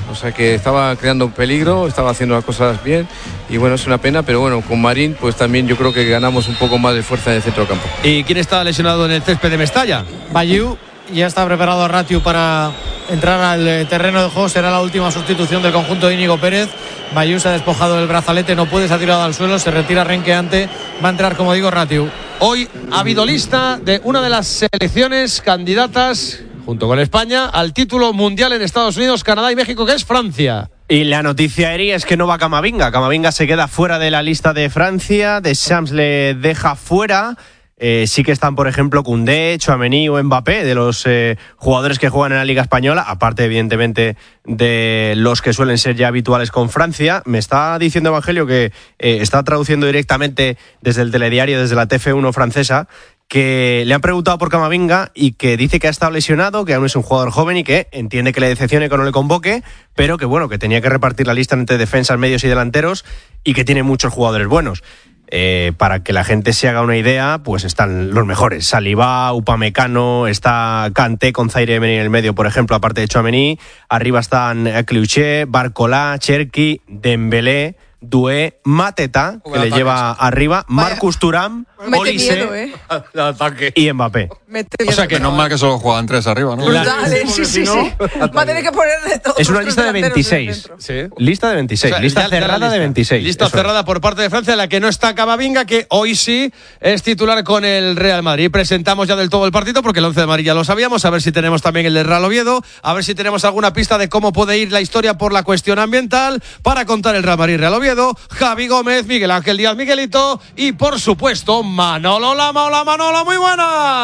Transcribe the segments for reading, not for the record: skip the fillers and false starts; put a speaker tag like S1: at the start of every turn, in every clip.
S1: o sea que estaba creando un peligro, estaba haciendo las cosas bien y bueno, es una pena, pero bueno, con Marín pues también yo creo que ganamos un poco más de fuerza en el centro del campo.
S2: ¿Y quién está lesionado en el césped de Mestalla?
S3: Bayou. Ya está preparado Ratiu para entrar al terreno de juego. Será la última sustitución del conjunto de Íñigo Pérez. Bayou se ha despojado del brazalete, no puede, se ha tirado al suelo, se retira renqueante. Va a entrar, como digo, Ratiu.
S2: Hoy ha habido lista de una de las selecciones candidatas, junto con España, al título mundial en Estados Unidos, Canadá y México, que es Francia.
S4: Y la noticia, Eri, es que no va Camavinga. Camavinga se queda fuera de la lista de Francia. Deschamps le deja fuera. Sí que están, por ejemplo, Koundé, Tchouaméni o Mbappé, de los jugadores que juegan en la Liga Española, aparte, evidentemente, de los que suelen ser ya habituales con Francia. Me está diciendo Evangelio que está traduciendo directamente desde el telediario, desde la TF1 francesa, que le han preguntado por Camavinga y que dice que ha estado lesionado, que aún es un jugador joven y que entiende que le decepcione que no le convoque, pero que bueno, que tenía que repartir la lista entre defensas, medios y delanteros y que tiene muchos jugadores buenos. Para que la gente se haga una idea, pues están los mejores: Saliba, Upamecano, está Kanté con Zaire Emery en el medio, por ejemplo, aparte de Tchouaméni. Arriba están Clichy, Barcola, Cherki, Dembélé, Doué, Mateta, que le lleva arriba, Marcus Thuram, Olise y Mbappé.
S5: O sea que normal que solo juegan 3 arriba, ¿no?
S6: Brutal, sí. Va a tener que ponerle todo.
S4: Es una lista de 26.
S2: Sí.
S4: Lista de 26. O sea, lista cerrada de 26.
S2: Lista cerrada por parte de Francia, en la que no está Camavinga, que hoy sí es titular con el Real Madrid. Presentamos ya del todo el partido, porque el 11 de Madrid ya lo sabíamos. A ver si tenemos también el del Real Oviedo. A ver si tenemos alguna pista de cómo puede ir la historia por la cuestión ambiental. Para contar el Real Madrid-Real Oviedo, Javi Gómez, Miguel Ángel Díaz Miguelito y, por supuesto, Manolo Lama. Hola, Manolo, muy buena.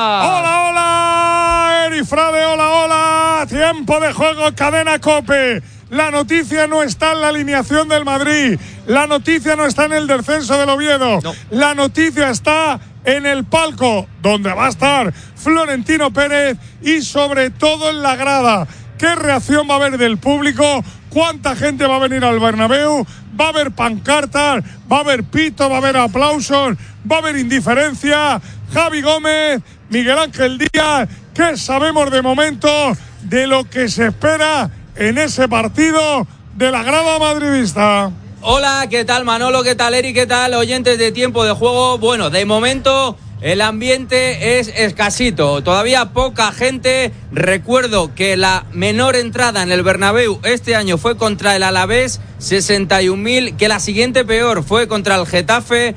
S7: Hola, Eri Frade, hola. Tiempo de juego, Cadena COPE. La noticia no está en la alineación del Madrid. La noticia no está en el descenso del Oviedo. No. La noticia está en el palco, donde va a estar Florentino Pérez y sobre todo en la grada. ¿Qué reacción va a haber del público? ¿Cuánta gente va a venir al Bernabéu? Va a haber pancartas, va a haber pito, va a haber aplausos, va a haber indiferencia. Javi Gómez, Miguel Ángel Díaz, ¿qué sabemos de momento de lo que se espera en ese partido de la grada madridista?
S8: Hola, ¿qué tal Manolo? ¿Qué tal Eri? ¿Qué tal oyentes de Tiempo de Juego? Bueno, de momento el ambiente es escasito, todavía poca gente. Recuerdo que la menor entrada en el Bernabéu este año fue contra el Alavés, 61.000, que la siguiente peor fue contra el Getafe,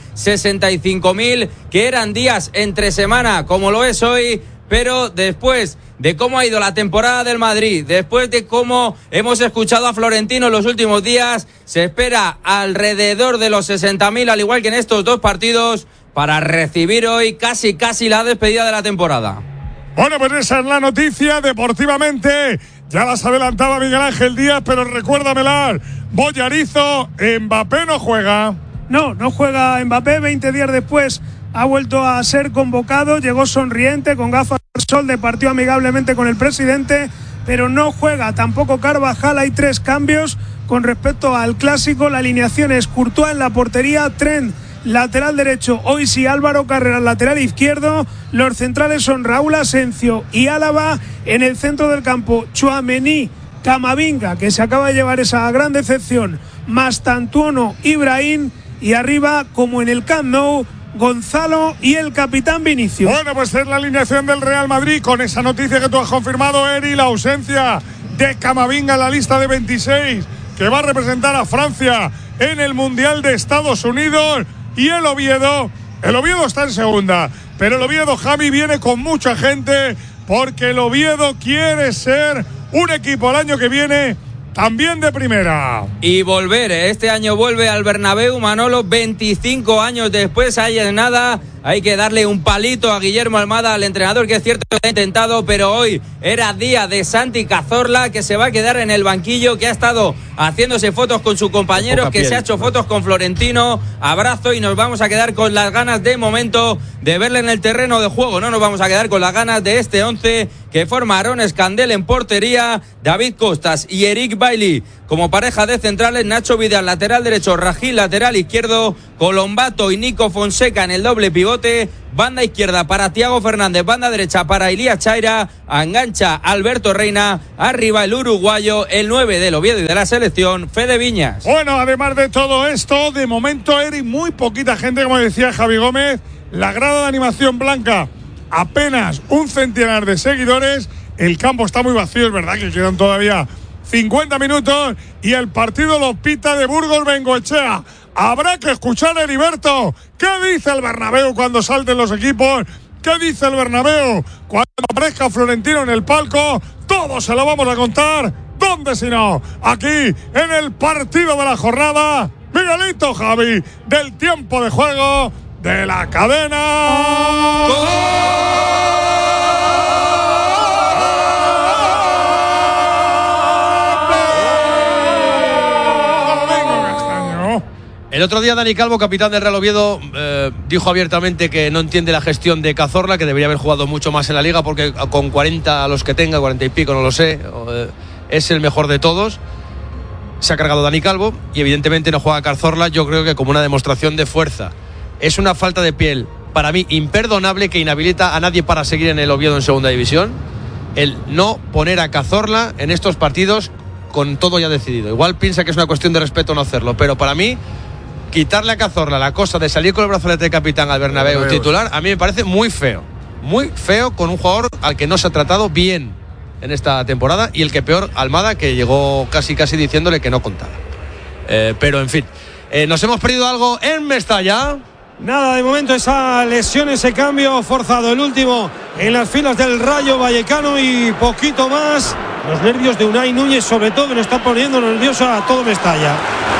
S8: 65.000, que eran días entre semana como lo es hoy. Pero después de cómo ha ido la temporada del Madrid, después de cómo hemos escuchado a Florentino en los últimos días, se espera alrededor de los 60.000, al igual que en estos dos partidos, para recibir hoy casi la despedida de la temporada.
S7: Bueno, pues esa es la noticia deportivamente. Ya las adelantaba Miguel Ángel Díaz, pero recuérdamela. Boyarizo, Mbappé no juega.
S9: No juega Mbappé. 20 días después ha vuelto a ser convocado. Llegó sonriente, con gafas de sol, departió amigablemente con el presidente, pero no juega tampoco Carvajal. Hay 3 cambios con respecto al clásico. La alineación es Courtois en la portería, Trent lateral derecho, hoy sí Álvaro Carreras lateral izquierdo. Los centrales son Raúl Asencio y Álava. En el centro del campo, Tchouaméni, Camavinga, que se acaba de llevar esa gran decepción, Mastantuono, Ibrahim, y arriba, como en el Camp Nou, Gonzalo y el capitán Vinicius.
S7: Bueno, pues es la alineación del Real Madrid, con esa noticia que tú has confirmado, Eri, la ausencia de Camavinga en la lista de 26, que va a representar a Francia en el Mundial de Estados Unidos. Y el Oviedo está en segunda, pero el Oviedo, Javi, viene con mucha gente, porque el Oviedo quiere ser un equipo el año que viene también de primera.
S8: Y volver, este año vuelve al Bernabéu, Manolo, 25 años después. Ahí es nada, hay que darle un palito a Guillermo Almada, al entrenador, que es cierto que lo ha intentado, pero hoy era día de Santi Cazorla, que se va a quedar en el banquillo, que ha estado haciéndose fotos con sus compañeros, que se ha hecho fotos con Florentino. Abrazo, y nos vamos a quedar con las ganas de momento de verle en el terreno de juego. No nos vamos a quedar con las ganas de este 11 que forma Aaron Escandel en portería, David Costas y Eric Bailly como pareja de centrales, Nacho Vidal lateral derecho, Rají lateral izquierdo, Colombato y Nico Fonseca en el doble pivote, banda izquierda para Thiago Fernández, banda derecha para Ilías Chaira, engancha Alberto Reina, arriba el uruguayo, el 9 del Oviedo y de la selección, Fede Viñas.
S7: Bueno, además de todo esto, de momento, Eric, muy poquita gente, como decía Javi Gómez, la grada de animación blanca, apenas un centenar de seguidores, el campo está muy vacío, es verdad que quedan todavía 50 minutos y el partido lo pita de Burgos Bengoechea. Habrá que escuchar a Heriberto. ¿Qué dice el Bernabéu cuando salten los equipos? ¿Qué dice el Bernabéu cuando aparezca Florentino en el palco? Todo se lo vamos a contar. ¿Dónde si no? Aquí, en el partido de la jornada. Miguelito, Javi, del tiempo de juego de la cadena.
S2: El otro día Dani Calvo, capitán del Real Oviedo, dijo abiertamente que no entiende la gestión de Cazorla, que debería haber jugado mucho más en la liga porque con 40 a los que tenga, 40 y pico, no lo sé, es el mejor de todos. Se ha cargado Dani Calvo y evidentemente no juega Cazorla, yo creo que como una demostración de fuerza. Es una falta de piel, para mí, imperdonable, que inhabilita a nadie para seguir en el Oviedo en segunda división, el no poner a Cazorla en estos partidos con todo ya decidido. Igual piensa que es una cuestión de respeto no hacerlo, pero para mí quitarle a Cazorla la cosa de salir con el brazalete de capitán al Bernabéu titular, a mí me parece muy feo con un jugador al que no se ha tratado bien en esta temporada, y el que peor, Almada, que llegó casi diciéndole que no contaba. Pero en fin, nos hemos perdido algo en Mestalla.
S10: Nada, de momento esa lesión, ese cambio forzado, el último en las filas del Rayo Vallecano, y poquito más. Los nervios de Unai Núñez, sobre todo, que nos está poniendo nervioso a todo Mestalla.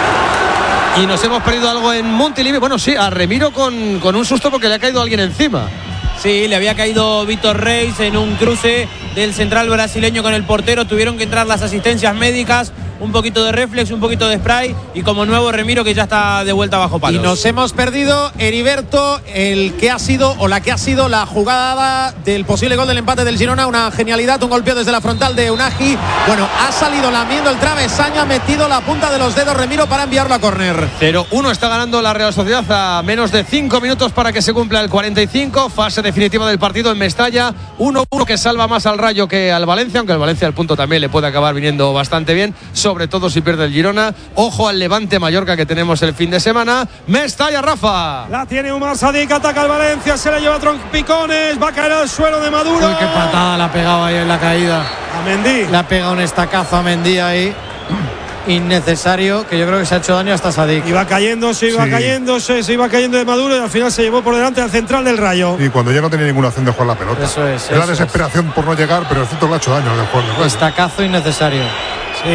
S2: Y nos hemos perdido algo en Montilivi. Bueno, sí, a Remiro con un susto porque le ha caído alguien encima.
S11: Sí, le había caído Víctor Reis en un cruce del central brasileño con el portero. Tuvieron que entrar las asistencias médicas, un poquito de reflex, un poquito de spray, y como nuevo Remiro, que ya está de vuelta bajo palos.
S3: Y nos hemos perdido, Heriberto, el que ha sido o la que ha sido la jugada del posible gol del empate del Girona. Una genialidad, un golpeo desde la frontal de Unagi. Bueno, ha salido lamiendo el travesaño, ha metido la punta de los dedos Remiro para enviarlo a córner.
S2: 0-1 está ganando la Real Sociedad a menos de 5 minutos para que se cumpla el 45. Fase definitiva del partido en Mestalla. 1-1 que salva más al Rayo que al Valencia, aunque al Valencia el punto también le puede acabar viniendo bastante bien, sobre todo si pierde el Girona. Ojo al Levante Mallorca que tenemos el fin de semana. Mestalla, Rafa.
S10: La tiene Umar Sadik, ataca al Valencia, se la lleva a trompicones, va a caer al suelo de Maduro.
S3: Uy, qué patada la ha pegado ahí en la caída.
S10: A Mendy.
S3: Le ha pegado un estacazo a Mendy ahí. Innecesario, que yo creo que se ha hecho daño hasta Sadik.
S10: Iba cayéndose, se iba cayendo de Maduro, y al final se llevó por delante al central del Rayo.
S12: Y cuando ya no tenía ninguna opción de jugar la pelota.
S3: Eso es.
S12: Era desesperación por no llegar, pero el centro le ha hecho daño al juego.
S3: Estacazo innecesario.
S10: Sí,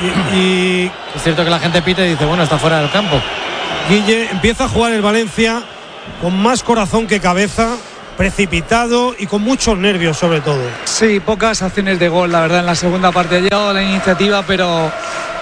S10: y
S3: es cierto que la gente pita y dice, bueno, está fuera del campo.
S10: Guille, empieza a jugar el Valencia con más corazón que cabeza, precipitado y con muchos nervios sobre todo.
S13: Sí, pocas acciones de gol, la verdad, en la segunda parte ha llegado la iniciativa, pero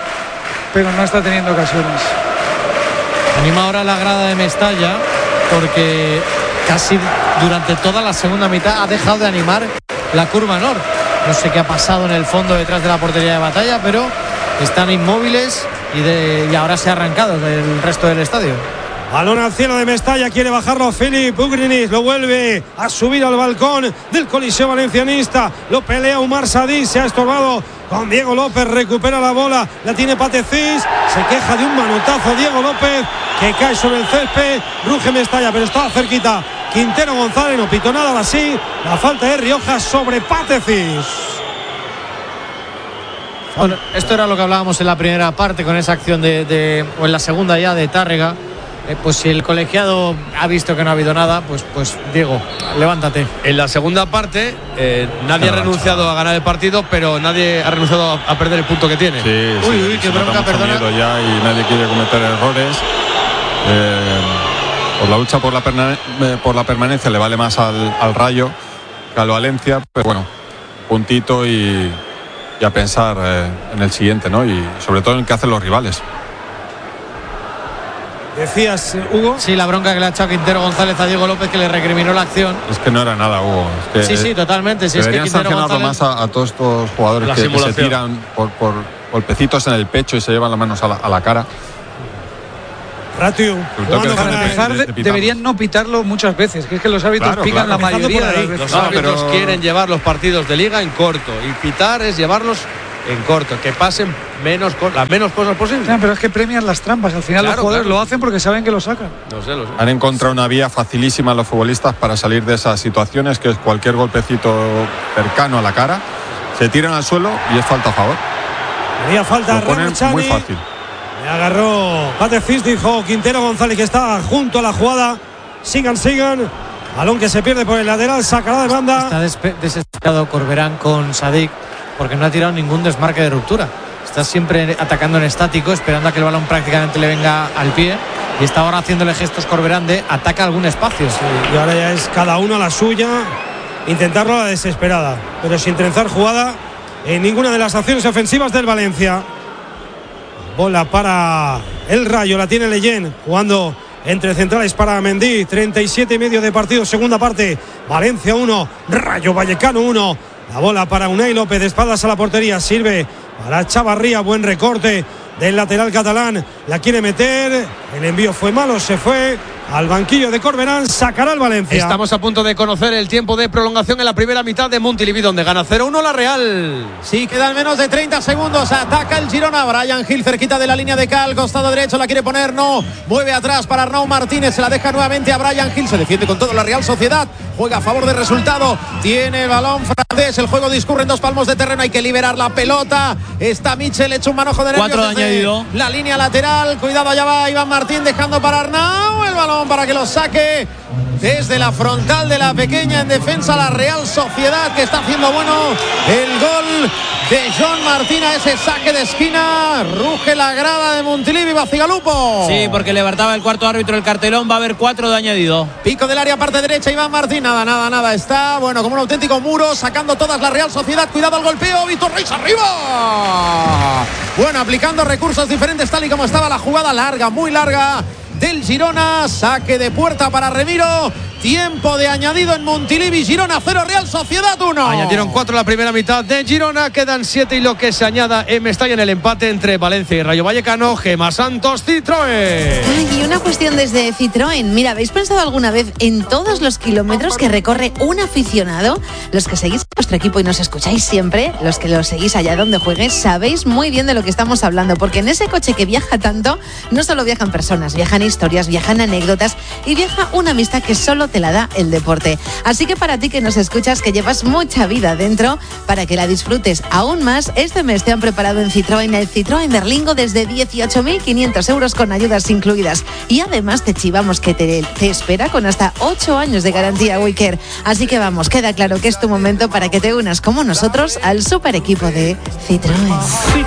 S13: no está teniendo ocasiones.
S3: Anima ahora la grada de Mestalla, porque casi durante toda la segunda mitad ha dejado de animar la curva norte. No sé qué ha pasado en el fondo detrás de la portería de Batalla, pero están inmóviles y ahora se ha arrancado del resto del estadio.
S10: Balón al cielo de Mestalla, quiere bajarlo Filip Ugrinis, lo vuelve a subir al balcón del Coliseo Valencianista, lo pelea Umar Sadik, se ha estorbado con Diego López, recupera la bola, la tiene Patecís, se queja de un manotazo Diego López que cae sobre el césped, ruge Mestalla, pero estaba cerquita Quintero González, no pitó nada, ahora sí, la falta de Rioja sobre Patecís.
S3: Bueno, esto era lo que hablábamos en la primera parte con esa acción o en la segunda ya de Tárrega. Pues si el colegiado ha visto que no ha habido nada, pues Diego, levántate.
S2: En la segunda parte nadie ha renunciado a ganar el partido, pero nadie ha renunciado a perder el punto que tiene.
S5: Sí,
S3: uy, qué bronca, perdona.
S5: Ya, y nadie quiere cometer errores. Pues la lucha por la permanencia le vale más al Rayo que al Valencia, pero bueno, puntito y a pensar en el siguiente, ¿no? Y sobre todo en qué hacen los rivales.
S10: Decías, Hugo.
S3: Sí, la bronca que le ha echado Quintero González a Diego López, que le recriminó la acción.
S5: Es que no era nada, Hugo. Es que
S3: Sí, totalmente. Si
S5: deberían
S3: es que Quintero
S5: sancionarlo
S3: González...
S5: más a todos estos jugadores que se tiran por golpecitos en el pecho y se llevan las manos a la cara.
S10: Ratiu.
S13: Para empezar, deberían no pitarlo muchas veces, que es que los árbitros pican la mayoría de las veces.
S2: Los árbitros quieren llevar los partidos de liga en corto y pitar es llevarlos en corto, que pasen las menos cosas posibles.
S13: Pero es que premian las trampas, al final los jugadores lo hacen porque saben que lo sacan.
S2: Lo sé.
S5: Han encontrado una vía facilísima los futbolistas para salir de esas situaciones, que es cualquier golpecito cercano a la cara, se tiran al suelo y es falta a favor.
S10: Haría falta
S5: lo ponen
S10: Ramachani.
S5: muy fácil.
S10: Le agarró Patefis, dijo Quintero González, que está junto a la jugada. Sigan. Balón que se pierde por el lateral, sacará de banda.
S3: Está desesperado Corberán con Sadik porque no ha tirado ningún desmarque de ruptura. Está siempre atacando en estático, esperando a que el balón prácticamente le venga al pie. Y está ahora haciéndole gestos Corberán de ataca algún espacio.
S10: Sí, y ahora ya es cada uno a la suya, intentarlo a la desesperada, pero sin trenzar jugada en ninguna de las acciones ofensivas del Valencia. Bola para el Rayo, la tiene Leyen, jugando entre centrales para Mendy. 37,5 de partido, segunda parte. Valencia 1, Rayo Vallecano 1. La bola para Unai López, de espaldas a la portería, sirve para Chavarría, buen recorte del lateral catalán, la quiere meter, el envío fue malo, se fue al banquillo de Corberán, sacará el Valencia.
S2: Estamos a punto de conocer el tiempo de prolongación en la primera mitad de Montilivi, donde gana 0-1 la Real.
S14: Sí, quedan menos de 30 segundos. Ataca el Girona. Brian Gil cerquita de la línea de Cal. Costado derecho la quiere poner. No. Mueve atrás para Arnau Martínez. Se la deja nuevamente a Brian Gil. Se defiende con todo la Real Sociedad. Juega a favor del resultado. Tiene el balón francés. El juego discurre en 2 palmos de terreno. Hay que liberar la pelota. Está Michel. Hecho un manojo de nervios.
S11: 4 de añadido.
S14: La línea lateral. Cuidado, allá va Iván Martín dejando para Arnau. El balón para que lo saque desde la frontal de la pequeña en defensa la Real Sociedad, que está haciendo bueno el gol de John Martín a ese saque de esquina. Ruge la grada de Montilivi, Bacigalupo.
S11: Sí, porque levantaba el cuarto árbitro el cartelón. Va a haber 4 de añadido.
S14: Pico del área, parte derecha, Iván Martín. Nada. Está, bueno, como un auténtico muro, sacando todas la Real Sociedad. Cuidado al golpeo, Víctor Reis arriba. Bueno, aplicando recursos diferentes, tal y como estaba la jugada larga, muy larga del Girona. Saque de puerta para Remiro. Tiempo de añadido en Montilivi. Girona 0, Real Sociedad 1.
S2: Añadieron 4 la primera mitad de Girona. Quedan 7 y lo que se añada en Mestalla en el empate entre Valencia y Rayo Vallecano. Gemma Santos, Citroën.
S15: Y una cuestión desde Citroën. Mira, ¿habéis pensado alguna vez en todos los kilómetros que recorre un aficionado? Los que seguís nuestro equipo y nos escucháis siempre, los que lo seguís allá donde juegues, sabéis muy bien de lo que estamos hablando, porque en ese coche que viaja tanto, no solo viajan personas, viajan historias, viajan anécdotas y viaja una amistad que solo te la da el deporte. Así que para ti que nos escuchas, que llevas mucha vida dentro, para que la disfrutes aún más, este mes te han preparado en Citroën el Citroën Berlingo desde 18.500 euros con ayudas incluidas. Y además te chivamos que te espera con hasta 8 años de garantía Wicker. Así que vamos, queda claro que es tu momento para que te unas como nosotros al super equipo de Citroën.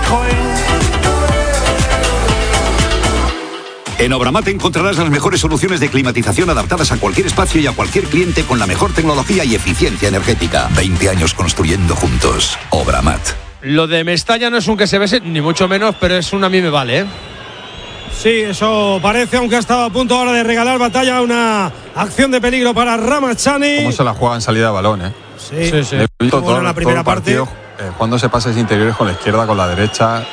S16: En Obramat encontrarás las mejores soluciones de climatización adaptadas a cualquier espacio y a cualquier cliente con la mejor tecnología y eficiencia energética. 20 años construyendo juntos. Obramat.
S2: Lo de Mestalla no es un que se bese, ni mucho menos, pero es un a mí me vale, ¿eh?
S10: Sí, eso parece, aunque ha estado a punto ahora de regalar batalla. Una acción de peligro para Ramachani.
S5: Cómo se la juega en salida de balón, ¿eh?
S10: Sí.
S5: He visto todo,
S10: en la primera
S5: todo el partido, cuando se pases interiores con la izquierda, con la derecha.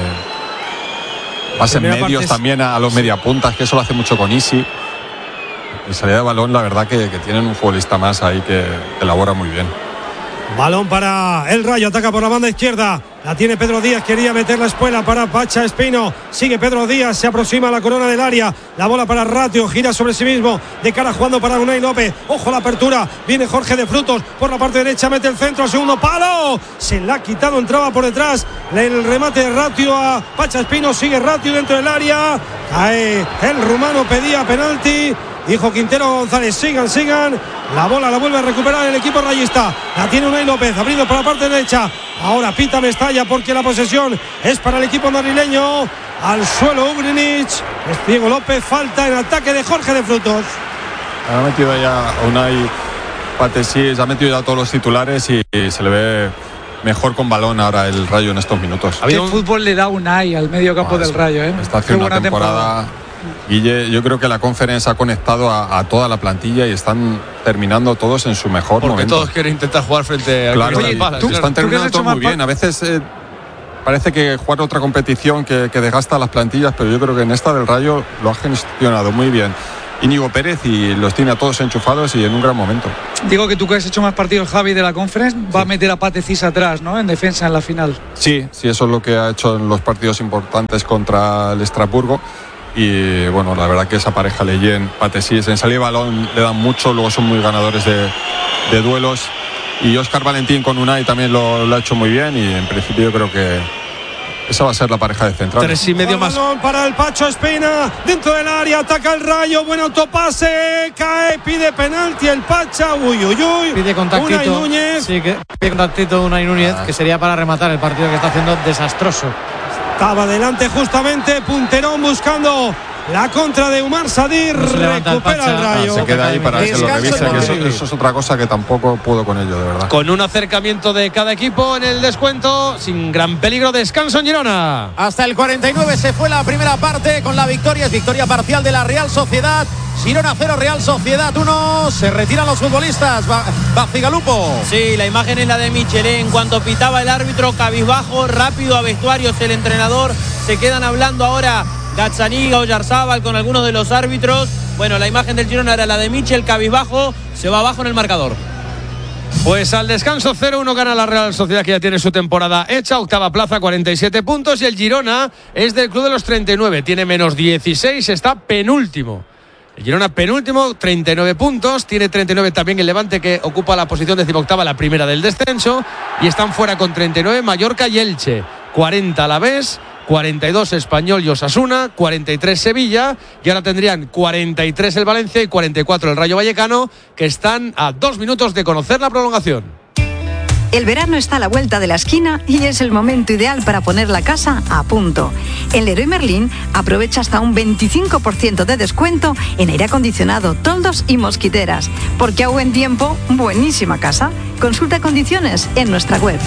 S5: Pasen medios también a los mediapuntas, que eso lo hace mucho con Isi. En salida de balón, la verdad que tienen un futbolista más ahí que elabora muy bien.
S10: Balón para el Rayo, ataca por la banda izquierda. La tiene Pedro Díaz, quería meter la espuela para Pacha Espino. Sigue Pedro Díaz, se aproxima a la corona del área. La bola para Ratio, gira sobre sí mismo. De cara jugando para Unai López. Ojo la apertura, viene Jorge de Frutos. Por la parte derecha mete el centro al segundo palo. Se la ha quitado, entraba por detrás. El remate de Ratio a Pacha Espino. Sigue Ratio dentro del área. Cae el rumano, pedía penalti. Dijo Quintero González, sigan. La bola la vuelve a recuperar el equipo rayista. La tiene Unai López, abriendo por la parte derecha. Ahora pita Mestalla porque la posesión es para el equipo madrileño. Al suelo Ugrinic. Es Diego López, falta en ataque de Jorge de Frutos.
S5: Ha metido ya Unai Patesí, ha metido ya todos los titulares y se le ve mejor con balón ahora el Rayo en estos minutos.
S13: ¿Qué fútbol le da Unai al medio campo del Rayo?
S5: Está haciendo una temporada Guille, yo creo que la Conference ha conectado a toda la plantilla y están terminando todos en su mejor
S2: porque
S5: momento.
S2: Todos quieren intentar jugar frente a
S5: Crystal Palace. Están terminando todo muy bien. A veces parece que jugar otra competición que desgasta las plantillas, pero yo creo que en esta del Rayo lo ha gestionado muy bien Íñigo Pérez y los tiene a todos enchufados y en un gran momento.
S13: Digo que tú que has hecho más partidos, Javi, de la Conference, va a meter a Pate Cis atrás, ¿no? En defensa en la final.
S5: Sí, eso es lo que ha hecho en los partidos importantes contra el Estrasburgo. Y bueno, la verdad que esa pareja Leyen, Pate Cis, en salida de balón le dan mucho, luego son muy ganadores de duelos. Y Óscar Valentín con Unai también lo ha hecho muy bien y en principio yo creo que esa va a ser la pareja de centrales.
S2: 3,5 más.
S10: Para el Pacho Espina, dentro del área, ataca el Rayo, buen autopase, cae, pide penalti el Pacha, uy.
S3: Pide contactito.
S10: Unai Núñez.
S3: Sí, que pide contactito Unai Núñez, que sería para rematar el partido que está haciendo desastroso.
S10: Estaba adelante justamente, punterón buscando la contra de Umar Sadir, recupera el Rayo.
S5: Se queda ahí para que se lo revise, que eso es otra cosa que tampoco puedo con ello, de verdad.
S2: Con un acercamiento de cada equipo en el descuento, sin gran peligro, descanso en Girona.
S14: Hasta el 49 se fue la primera parte con la victoria, es victoria parcial de la Real Sociedad. Girona 0, Real Sociedad 1. Se retiran los futbolistas. Bacigalupo.
S11: Sí, la imagen es la de Michelet. En cuanto pitaba el árbitro, cabizbajo, rápido a vestuarios el entrenador. Se quedan hablando ahora Gazzaniga o Yarzábal con algunos de los árbitros. Bueno, la imagen del Girona era la de Michel, cabizbajo, se va abajo en el marcador.
S2: Pues al descanso 0-1 gana la Real Sociedad, que ya tiene su temporada hecha, octava plaza, 47 puntos, y el Girona es del club de los 39, tiene menos 16, está penúltimo. El Girona penúltimo, 39 puntos, tiene 39 también el Levante, que ocupa la posición 18ª, la primera del descenso, y están fuera con 39 Mallorca y Elche, 40 Alavés, 42 Español y Osasuna, 43 Sevilla, y ahora tendrían 43 el Valencia y 44 el Rayo Vallecano, que están a 2 minutos de conocer la prolongación.
S17: El verano está a la vuelta de la esquina y es el momento ideal para poner la casa a punto. En Leroy Merlin aprovecha hasta un 25% de descuento en aire acondicionado, toldos y mosquiteras. Porque a buen tiempo, buenísima casa. Consulta condiciones en nuestra web.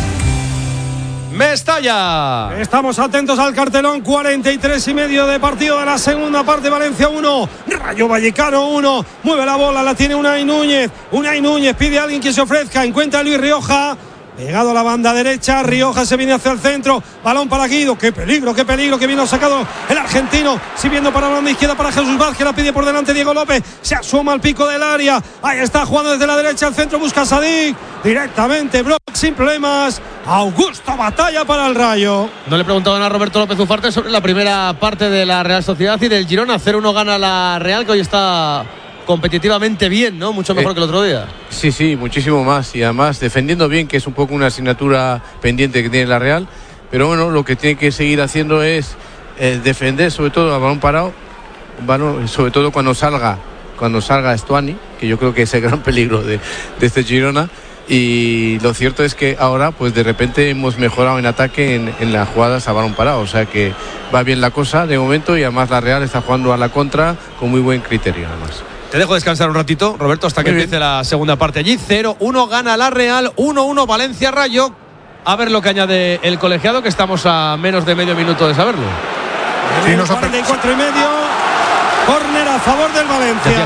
S2: Mestalla.
S10: Estamos atentos al cartelón, 43,5 de partido de la segunda parte. Valencia 1, Rayo Vallecano 1. Mueve la bola, la tiene Unai Núñez. Unai Núñez pide a alguien que se ofrezca. Encuentra a Luis Rioja. Pegado a la banda derecha, Rioja se viene hacia el centro, balón para Guido, qué peligro, que vino sacado el argentino, siguiendo para la banda izquierda para Jesús Vázquez, la pide por delante Diego López, se asoma al pico del área, ahí está jugando desde la derecha al centro, busca a Sadik, directamente, block sin problemas, Augusto Batalla para el Rayo.
S2: No le preguntaban a Roberto López Ufarte sobre la primera parte de la Real Sociedad y del Girona, 0-1 gana la Real, que hoy está competitivamente bien, ¿no? Mucho mejor que el otro día.
S1: Sí, muchísimo más, y además defendiendo bien, que es un poco una asignatura pendiente que tiene la Real, pero bueno, lo que tiene que seguir haciendo es defender, sobre todo a balón parado, sobre todo cuando salga Stuani, que yo creo que es el gran peligro de este Girona. Y lo cierto es que ahora pues de repente hemos mejorado en ataque en las jugadas a balón parado, o sea que va bien la cosa de momento, y además la Real está jugando a la contra con muy buen criterio además.
S2: Te dejo descansar un ratito, Roberto, hasta que empiece la segunda parte allí. 0-1 gana la Real, 1-1 Valencia Rayo. A ver lo que añade el colegiado, que estamos a menos de medio minuto de saberlo.
S10: Sí, 44,5. Córner a favor del Valencia.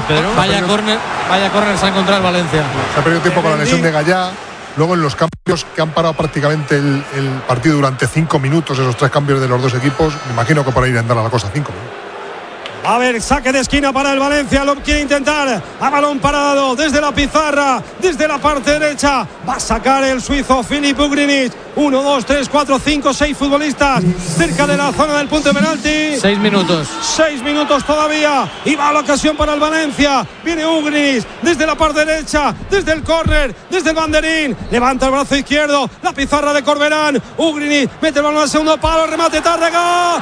S3: Vaya córner se ha encontrado el Valencia.
S12: Se ha perdido tiempo con la lesión de Gallá. Luego en los cambios que han parado prácticamente el partido durante 5 minutos, esos 3 cambios de los dos equipos, me imagino que por ahí andará la cosa 5 minutos.
S10: A ver, saque de esquina para el Valencia, lo quiere intentar a balón parado desde la pizarra, desde la parte derecha, va a sacar el suizo Filip Ugrinic. 1, 2, 3, 4, 5, 6 futbolistas cerca de la zona del punto de penalti.
S3: 6 minutos.
S10: 6 minutos todavía y va la ocasión para el Valencia. Viene Ugrinic desde la parte derecha, desde el córner, desde el banderín, levanta el brazo izquierdo, la pizarra de Corberán. Ugrinic mete el balón al segundo palo, remate Tárrega.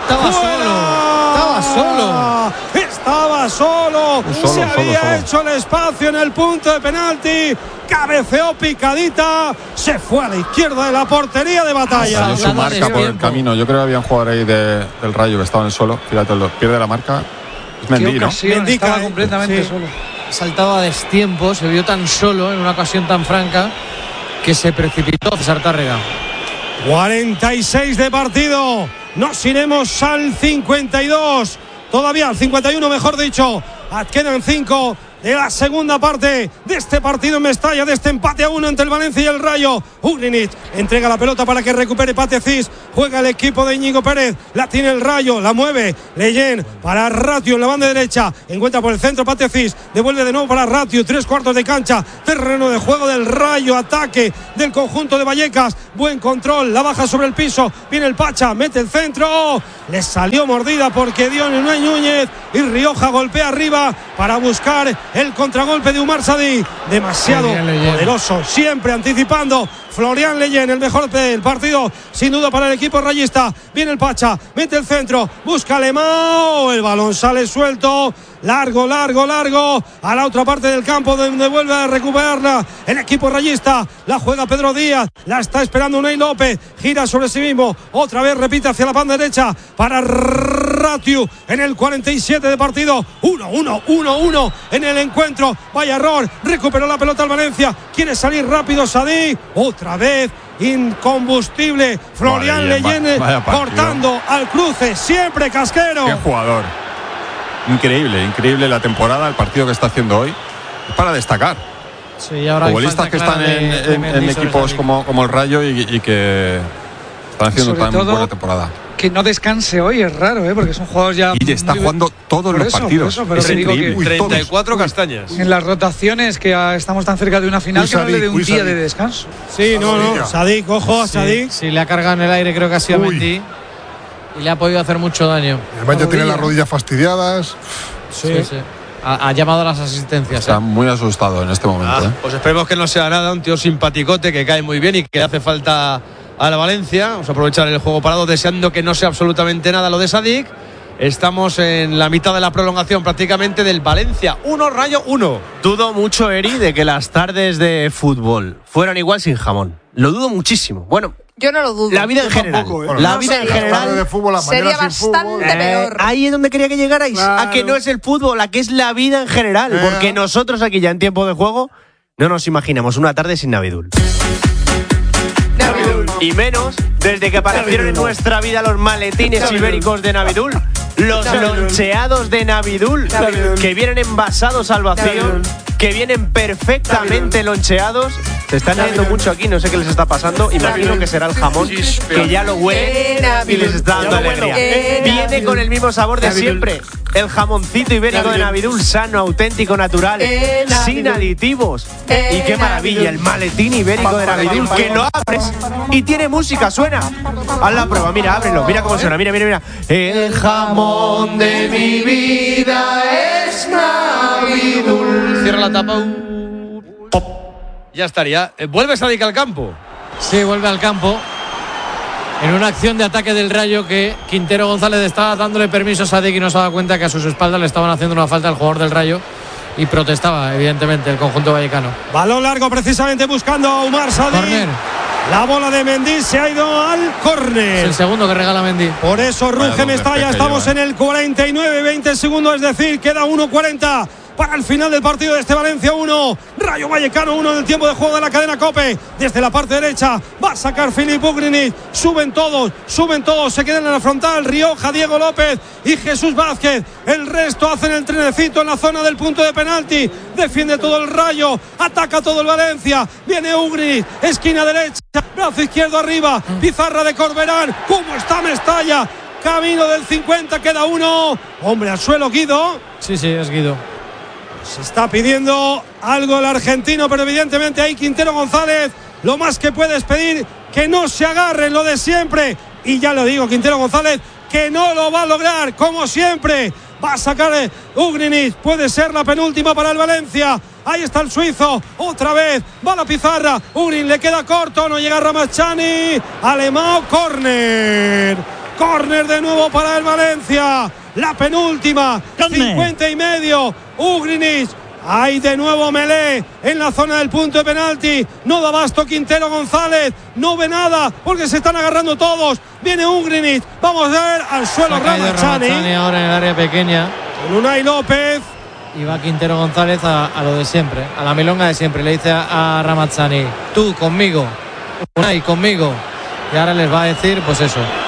S10: Estaba solo. Se había hecho el espacio en el punto de penalti. Cabeceó picadita. Se fue a la izquierda de la portería de Batalla.
S5: Salió su marca por el camino. Yo creo que había un jugador ahí del Rayo que estaba en el suelo. Fíjate, pierde la marca. Es Mendy, ¿no?
S3: Mendy estaba completamente solo. Saltaba a destiempo. Se vio tan solo en una ocasión tan franca que se precipitó César Tárrega.
S10: 46 de partido. Nos iremos al 52. todavía al 51, mejor dicho. Quedan 5 de la segunda parte de este partido en Mestalla, de este empate a 1 entre el Valencia y el Rayo. Ugrinic entrega la pelota para que recupere Patezis. Juega el equipo de Íñigo Pérez. La tiene el Rayo, la mueve Leyen para Ratiu en la banda derecha. Encuentra por el centro Patezis. Devuelve de nuevo para Ratiu. 3/4 de cancha. Terreno de juego del Rayo. Ataque del conjunto de Vallecas. Buen control. La baja sobre el piso. Viene el Pacha. Mete el centro. Le salió mordida porque dio en Unai Núñez. Y Rioja golpea arriba para buscar el contragolpe de Umar Sadí. Demasiado poderoso. Siempre anticipando. Florian Leyen, el mejor del partido, sin duda para el equipo rayista. Viene el Pacha, mete el centro, busca Alemão, el balón sale suelto, largo, a la otra parte del campo donde vuelve a recuperarla el equipo rayista. La juega Pedro Díaz, la está esperando Unai López, gira sobre sí mismo, otra vez repite hacia la banda derecha para Ratiu en el 47 de partido. 1-1 en el encuentro. Vaya error, recuperó la pelota al Valencia, quiere salir rápido Sadí, otra vez incombustible Florian Leyen cortando al cruce, siempre casquero.
S5: Qué jugador, increíble la temporada, el partido que está haciendo hoy es para destacar.
S3: Sí, ahora
S5: futbolistas que están en equipos como el Rayo y que están haciendo tan buena temporada.
S13: Que no descanse hoy es raro, porque son jugadores ya.
S5: Y está jugando todos los partidos.
S13: Pero
S5: es increíble.
S2: 34 castañas.
S13: En las rotaciones, que estamos tan cerca de una final, que no le dé un día de descanso.
S10: Sí, no. Sadik, ojo a Sadik.
S3: Sí, le ha cargado en el aire, creo que ha sido Mendy. Y le ha podido hacer mucho daño.
S12: Además ya tiene las rodillas fastidiadas.
S3: Sí. Ha llamado a las asistencias.
S5: Está muy asustado en este momento.
S2: Pues esperemos que no sea nada, un tío simpaticote que cae muy bien y que hace falta a la Valencia. Vamos a aprovechar el juego parado, deseando que no sea absolutamente nada lo de Sadik. Estamos en la mitad de la prolongación prácticamente del Valencia 1, Rayo 1.
S4: Dudo mucho, Eri, de que las tardes de fútbol fueran igual sin jamón. Lo dudo muchísimo. Bueno,
S6: yo no lo dudo.
S4: La vida en general. La vida en general
S12: de fútbol,
S6: sería bastante peor.
S4: Ahí es donde quería que llegarais. Claro. A que no es el fútbol, a que es la vida en general. Porque nosotros aquí ya en tiempo de juego no nos imaginamos una tarde sin Navidul. Y menos desde que aparecieron en nuestra vida los maletines ibéricos de Navidul. Los loncheados de Navidul, que vienen envasados al vacío, que vienen perfectamente loncheados. Se están riendo mucho aquí, no sé qué les está pasando. Imagino que será el jamón, que ya lo huele y les está dando alegría. Viene con el mismo sabor de siempre. El jamoncito ibérico de Navidul, sano, auténtico, natural, sin aditivos. Y qué maravilla, el maletín ibérico de Navidul, que lo abres y tiene música, suena. Haz la prueba, mira, ábrelo, mira cómo suena, mira. El jamón de mi vida es Navidul.
S2: Cierra la tapa. Ya estaría. ¿Vuelve Sadik al campo?
S3: Sí, vuelve al campo. En una acción de ataque del Rayo que Quintero González estaba dándole permiso a Sadik y no se daba cuenta que a sus espaldas le estaban haciendo una falta al jugador del Rayo y protestaba, evidentemente, el conjunto vallecano.
S10: Balón largo precisamente buscando a Umar Sadik.
S3: Corner.
S10: La bola de Mendy se ha ido al córner.
S3: Es el segundo que regala Mendy.
S10: Por eso ruge Mestalla. Estamos en el 49-20 segundos, es decir, queda 1:40 para el final del partido de este Valencia 1, Rayo Vallecano 1 en el tiempo de juego de la cadena COPE. Desde la parte derecha va a sacar Filip Ugrinic. Suben todos, se quedan en la frontal Rioja, Diego López y Jesús Vázquez. El resto hacen el trenecito en la zona del punto de penalti. Defiende todo el Rayo, ataca todo el Valencia. Viene Ugrinic, esquina derecha, brazo izquierdo arriba, pizarra de Corberán. ¿Cómo está Mestalla? Camino del 50, queda uno. Hombre al suelo, Guido.
S3: Sí, es Guido.
S10: Se está pidiendo algo el argentino, pero evidentemente ahí Quintero González, lo más que puedes pedir, que no se agarren, lo de siempre. Y ya lo digo, Quintero González, que no lo va a lograr, como siempre. Va a sacar Ugrinic, puede ser la penúltima para el Valencia. Ahí está el suizo, otra vez, va la pizarra. Ugrinic le queda corto, no llega Ramazani. Alemão, córner. Córner de nuevo para el Valencia. La penúltima, 50,5. Ugrinic. Hay de nuevo Melé en la zona del punto de penalti. No da abasto Quintero González. No ve nada porque se están agarrando todos. Viene Ugrinic. Vamos a ver al suelo
S3: Ramazani. Ahora en el área pequeña.
S10: Con Unai López.
S3: Y va Quintero González a lo de siempre. A la milonga de siempre. Le dice a Ramazani: tú conmigo. Unai conmigo. Y ahora les va a decir, pues eso,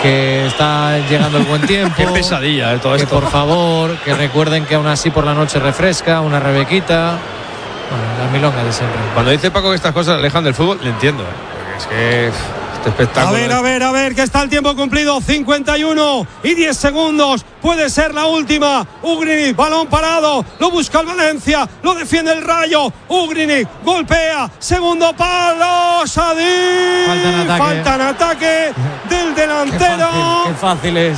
S3: que está llegando el buen tiempo.
S2: Qué pesadilla todo esto.
S3: Por favor, que recuerden que aún así por la noche refresca, una rebequita. Bueno, la milonga de siempre.
S2: Cuando dice Paco que estas cosas alejan del fútbol, le entiendo, porque es que este espectáculo.
S10: A ver, que está el tiempo cumplido. 51 y 10 segundos. Puede ser la última. Ugrinic, balón parado. Lo busca el Valencia. Lo defiende el Rayo. Ugrinic golpea. Segundo palo. Sadik. Falta en ataque del delantero.
S3: Qué fácil es.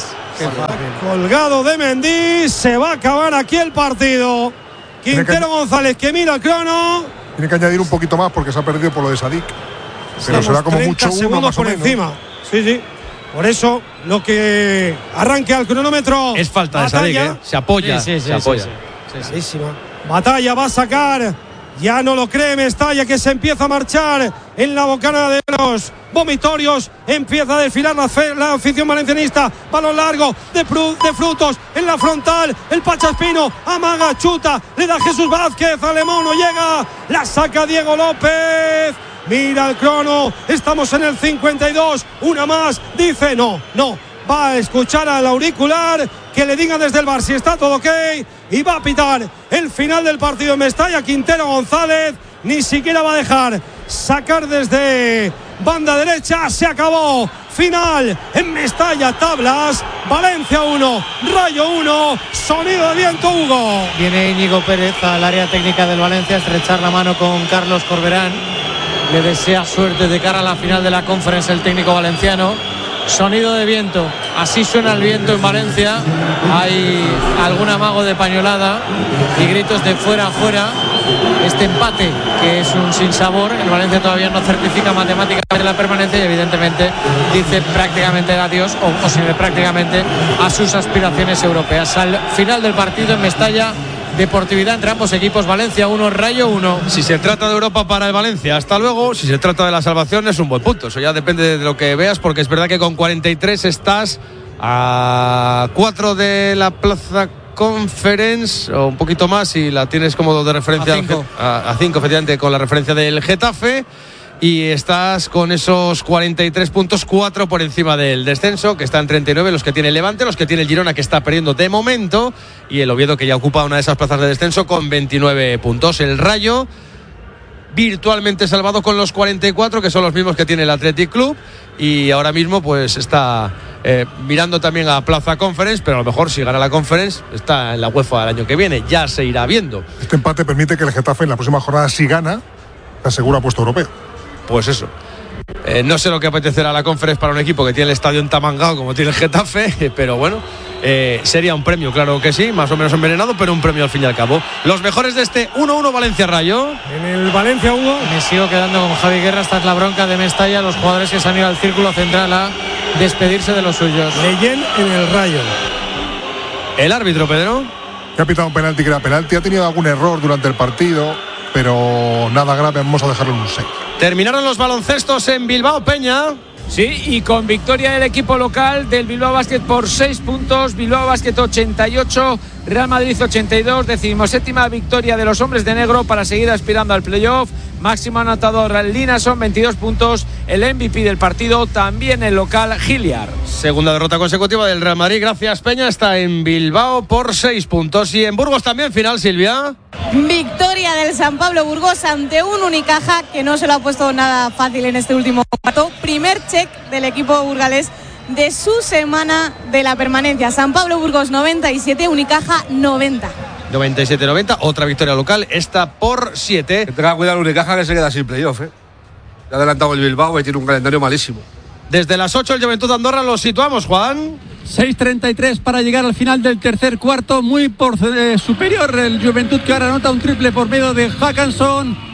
S10: Colgado de Mendy. Se va a acabar aquí el partido. Quintero González que mira el crono.
S12: Tiene que añadir un poquito más porque se ha perdido por lo de Sadik. Pero será como mucho uno más o menos.
S10: Encima. Sí. Por eso, lo que arranque al cronómetro.
S2: Es falta de Sadik, ¿eh? Se apoya.
S3: Sí.
S10: Clarísima. Batalla va a sacar. Ya no lo cree Mestalla, que se empieza a marchar en la bocana de los vomitorios. Empieza a desfilar la afición valencianista. Balón largo de Frutos en la frontal. El Pachaspino amaga, chuta. Le da Jesús Vázquez. Alemón no llega. La saca Diego López. Mira el crono. Estamos en el 52. Una más. Dice no. Va a escuchar al auricular que le digan desde el bar si está todo ok y va a pitar el final del partido en Mestalla. Quintero González ni siquiera va a dejar sacar desde banda derecha. Se acabó. Final en Mestalla, tablas. Valencia 1, Rayo 1. Sonido de viento, Hugo.
S3: Viene Íñigo Pérez al área técnica del Valencia a estrechar la mano con Carlos Corberán. Le desea suerte de cara a la final de la Conference el técnico valenciano. Sonido de viento, así suena el viento en Valencia. Hay algún amago de pañolada y gritos de fuera. Este empate que es un sinsabor. El Valencia todavía no certifica matemáticamente la permanencia y evidentemente dice prácticamente adiós o sirve prácticamente a sus aspiraciones europeas. Al final del partido en Mestalla, deportividad entre ambos equipos. Valencia 1, Rayo 1.
S2: Si se trata de Europa para el Valencia, hasta luego. Si se trata de la salvación, es un buen punto. Eso ya depende de lo que veas, porque es verdad que con 43 estás a 4 de la plaza Conference, o un poquito más, y la tienes como de referencia a 5, efectivamente, con la referencia del Getafe. Y estás con esos 43 puntos, 4 por encima del descenso, que está en 39, los que tiene el Levante, los que tiene el Girona, que está perdiendo de momento, y el Oviedo, que ya ocupa una de esas plazas de descenso con 29 puntos. El Rayo virtualmente salvado con los 44, que son los mismos que tiene el Athletic Club, y ahora mismo pues está mirando también a Plaza Conference, pero a lo mejor si gana la Conference está en la UEFA el año que viene, ya se irá viendo.
S12: Este empate permite que el Getafe en la próxima jornada, si gana, te asegura puesto europeo.
S2: Pues eso. No sé lo que apetecerá la Conference para un equipo que tiene el estadio entamangado como tiene el Getafe, pero bueno, sería un premio, claro que sí, más o menos envenenado, pero un premio al fin y al cabo. Los mejores de este 1-1 Valencia-Rayo.
S10: En el Valencia, Hugo.
S3: Me sigo quedando con Javi Guerra. Esta es la bronca de Mestalla, los jugadores que se han ido al círculo central a despedirse de los suyos.
S10: Leyen en el Rayo.
S2: El árbitro, Pedro,
S12: que ha pitado un penalti que era penalti. Ha tenido algún error durante el partido, pero nada grave. Vamos a dejarlo en un 6.
S2: Terminaron los baloncestos en Bilbao, Peña.
S13: Sí, y con victoria del equipo local del Bilbao Basket por 6 puntos. Bilbao Basket 88, Real Madrid 82. 17ª victoria de los hombres de negro para seguir aspirando al playoff. Máximo anotador Linason, 22 puntos. El MVP del partido, también el local Giliar.
S2: Segunda derrota consecutiva del Real Madrid. Gracias, Peña. Está en Bilbao por 6 puntos. Y en Burgos también, final, Silvia.
S6: Victoria del San Pablo Burgos ante un Unicaja que no se lo ha puesto nada fácil en este último cuarto. Primer check del equipo burgalés de su semana de la permanencia. San Pablo Burgos 97, Unicaja 90.
S2: 97-90, otra victoria local, esta por 7.
S1: Que tenga cuidado el Unicaja, que se queda sin playoff, ¿eh? Ya ha adelantado el Bilbao y tiene un calendario malísimo.
S2: Desde las 8 el Juventud Andorra lo situamos, Juan.
S18: 6:33 para llegar al final del tercer cuarto, muy superior el Juventud, que ahora anota un triple por medio de Hackanson.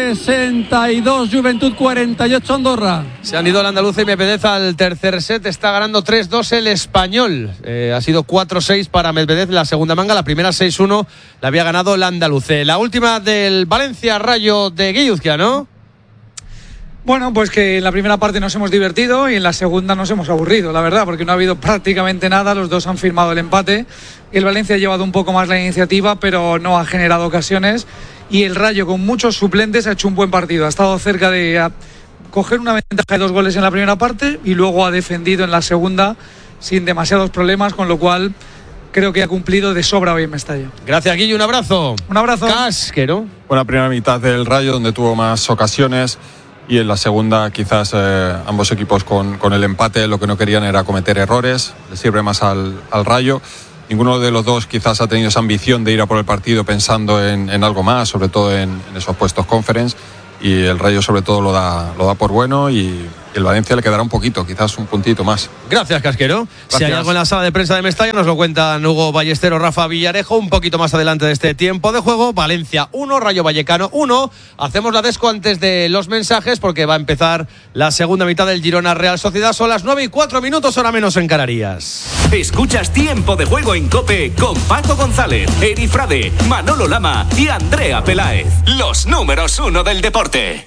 S18: 62 Juventud, 48 Andorra.
S2: Se han ido el andaluz y Medvedev al tercer set. Está ganando 3-2 el español. Ha sido 4-6 para Medvedev la segunda manga. La primera 6-1 la había ganado el andaluz. La última del Valencia Rayo de Guilluzquia, ¿no?
S13: Bueno, pues que en la primera parte nos hemos divertido y en la segunda nos hemos aburrido, la verdad, porque no ha habido prácticamente nada. Los dos han firmado el empate. El Valencia ha llevado un poco más la iniciativa, pero no ha generado ocasiones. Y el Rayo, con muchos suplentes, ha hecho un buen partido. Ha estado cerca de coger una ventaja de 2 goles en la primera parte y luego ha defendido en la segunda sin demasiados problemas, con lo cual creo que ha cumplido de sobra hoy en Mestalla.
S2: Gracias, Guillo, un abrazo.
S13: Un abrazo.
S2: Casquero.
S5: Buena primera mitad del Rayo, donde tuvo más ocasiones, y en la segunda quizás ambos equipos con el empate lo que no querían era cometer errores. Le sirve más al Rayo. Ninguno de los dos quizás ha tenido esa ambición de ir a por el partido pensando en algo más, sobre todo en esos puestos conference, y el Rayo sobre todo lo da por bueno, y el Valencia le quedará un poquito, quizás un puntito más.
S2: Gracias, Casquero.
S5: Gracias.
S2: Si hay algo en la sala de prensa de Mestalla, nos lo cuentan Hugo Ballesteros, Rafa Villarejo, un poquito más adelante de este tiempo de juego. Valencia 1, Rayo Vallecano 1. Hacemos la desco antes de los mensajes, porque va a empezar la segunda mitad del Girona Real Sociedad. Son las 9:04, hora menos en Canarias.
S19: Escuchas Tiempo de Juego en COPE con Paco González, Eri Frade, Manolo Lama y Andrea Peláez. Los números 1 del deporte.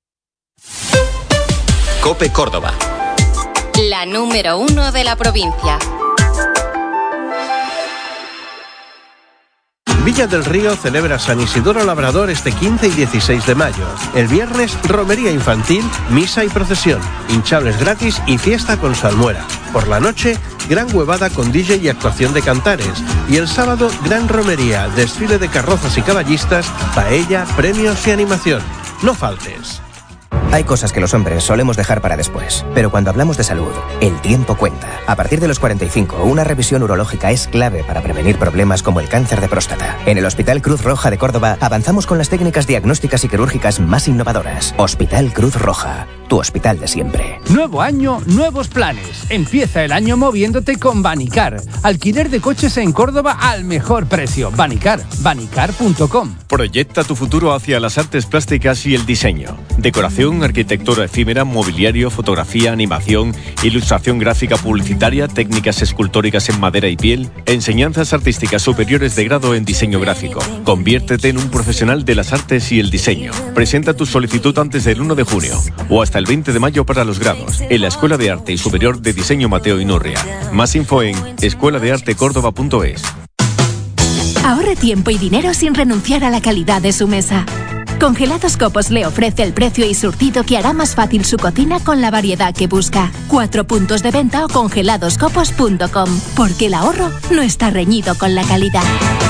S20: COPE Córdoba.
S21: La número 1 de la provincia.
S22: Villa del Río celebra San Isidoro Labrador este 15 y 16 de mayo. El viernes, romería infantil, misa y procesión, hinchables gratis y fiesta con salmuera. Por la noche, gran huevada con DJ y actuación de cantares. Y el sábado, gran romería, desfile de carrozas y caballistas, paella, premios y animación. No faltes.
S20: Hay cosas que los hombres solemos dejar para después, pero cuando hablamos de salud, el tiempo cuenta. A partir de los 45, una revisión urológica es clave para prevenir problemas como el cáncer de próstata. En el Hospital Cruz Roja de Córdoba avanzamos con las técnicas diagnósticas y quirúrgicas más innovadoras. Hospital Cruz Roja, tu hospital de siempre.
S23: Nuevo año, nuevos planes. Empieza el año moviéndote con Banicar. Alquiler de coches en Córdoba al mejor precio. Banicar, banicar.com.
S24: Proyecta tu futuro hacia las artes plásticas y el diseño. Decoración, arquitectura efímera, mobiliario, fotografía, animación, ilustración gráfica publicitaria, técnicas escultóricas en madera y piel, enseñanzas artísticas superiores de grado en diseño gráfico. Conviértete en un profesional de las artes y el diseño. Presenta tu solicitud antes del 1 de junio o hasta el 20 de mayo para los grados en la Escuela de Arte y Superior de Diseño Mateo Inurria. Más info en escueladeartecórdoba.es.
S25: Ahorre tiempo y dinero sin renunciar a la calidad de su mesa. Congelados Copos le ofrece el precio y surtido que hará más fácil su cocina con la variedad que busca. 4 puntos de venta o congeladoscopos.com, porque el ahorro no está reñido con la calidad.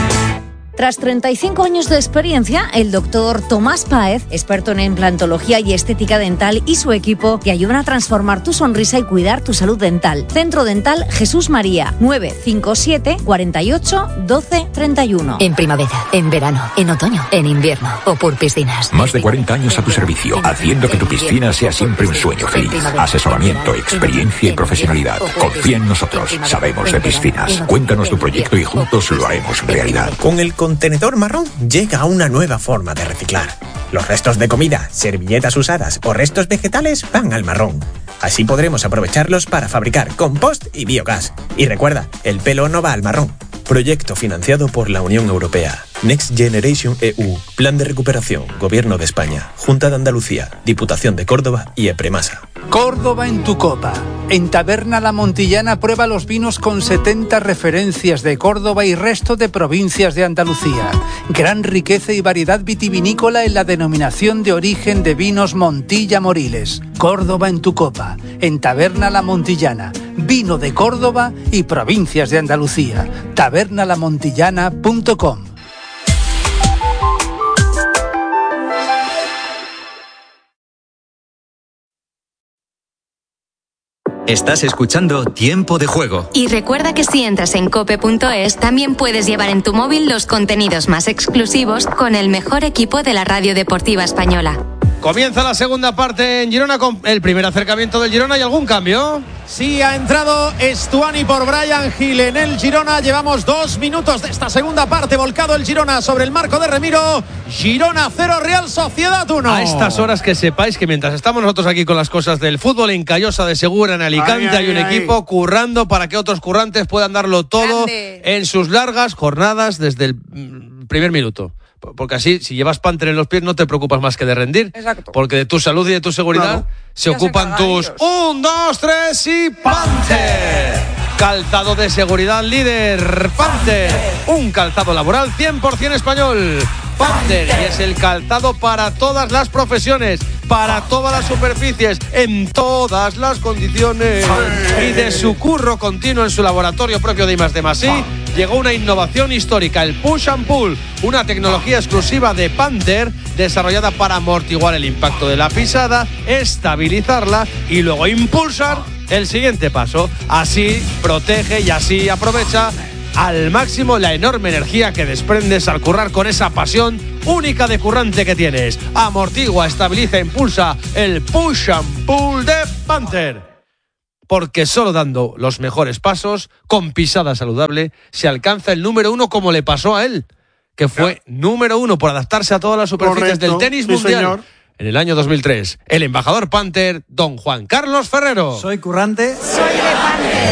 S26: Tras 35 años de experiencia, el doctor Tomás Páez, experto en implantología y estética dental, y su equipo te ayudan a transformar tu sonrisa y cuidar tu salud dental. Centro Dental Jesús María, 957 48 12 31.
S27: En primavera, en verano, en otoño, en invierno. Opur Piscinas.
S28: Más de 40 años a tu servicio, haciendo que tu piscina sea siempre un sueño feliz. Asesoramiento, experiencia y profesionalidad. Confía en nosotros. Sabemos de piscinas. Cuéntanos tu proyecto y juntos lo haremos realidad.
S29: Con el contenedor marrón llega una nueva forma de reciclar. Los restos de comida, servilletas usadas o restos vegetales van al marrón. Así podremos aprovecharlos para fabricar compost y biogás. Y recuerda, el pelo no va al marrón. Proyecto financiado por la Unión Europea. Next Generation EU. Plan de recuperación. Gobierno de España. Junta de Andalucía. Diputación de Córdoba y Epremasa.
S30: Córdoba en tu copa. En Taberna La Montillana prueba los vinos con 70 referencias de Córdoba y resto de provincias de Andalucía. Gran riqueza y variedad vitivinícola en la denominación de origen de vinos Montilla Moriles. Córdoba en tu copa. En Taberna La Montillana. Vino de Córdoba y provincias de Andalucía. tabernalamontillana.com.
S20: Estás escuchando Tiempo de Juego.
S21: Y recuerda que si entras en cope.es también puedes llevar en tu móvil los contenidos más exclusivos con el mejor equipo de la radio deportiva española.
S2: Comienza la segunda parte en Girona con el primer acercamiento del Girona. ¿Y algún cambio?
S14: Sí, ha entrado Estuani por Bryan Gil en el Girona. Llevamos 2 minutos de esta segunda parte. Volcado el Girona sobre el marco de Remiro. Girona 0, Real Sociedad 1.
S2: A estas horas que sepáis que mientras estamos nosotros aquí con las cosas del fútbol, en Callosa de Segura, en Alicante, hay un equipo currando para que otros currantes puedan darlo todo en sus largas jornadas desde el primer minuto. Porque así, si llevas Panther en los pies, no te preocupas más que de rendir.
S31: Exacto.
S2: Porque de tu salud y de tu seguridad se ocupan tus 1, 2, 3 y Panther. Calzado de seguridad líder, Panther. Un calzado laboral 100% español, Panther. Y es el calzado para todas las profesiones. para todas las superficies, en todas las condiciones. Y de su curro continuo en su laboratorio propio de I+D+I, llegó una innovación histórica, el Push and Pull, una tecnología exclusiva de Panther desarrollada para amortiguar el impacto de la pisada, estabilizarla y luego impulsar el siguiente paso. Así protege y así aprovecha al máximo la enorme energía que desprendes al currar con esa pasión única de currante que tienes. Amortigua, estabiliza, impulsa el Push and Pull de Panther. Porque solo dando los mejores pasos, con pisada saludable, se alcanza el número 1 como le pasó a él, que fue número 1 por adaptarse a todas las superficies del tenis mundial. Señor. En el año 2003, el embajador Panther, don Juan Carlos Ferrero.
S3: Soy currante.
S6: Soy de Panther.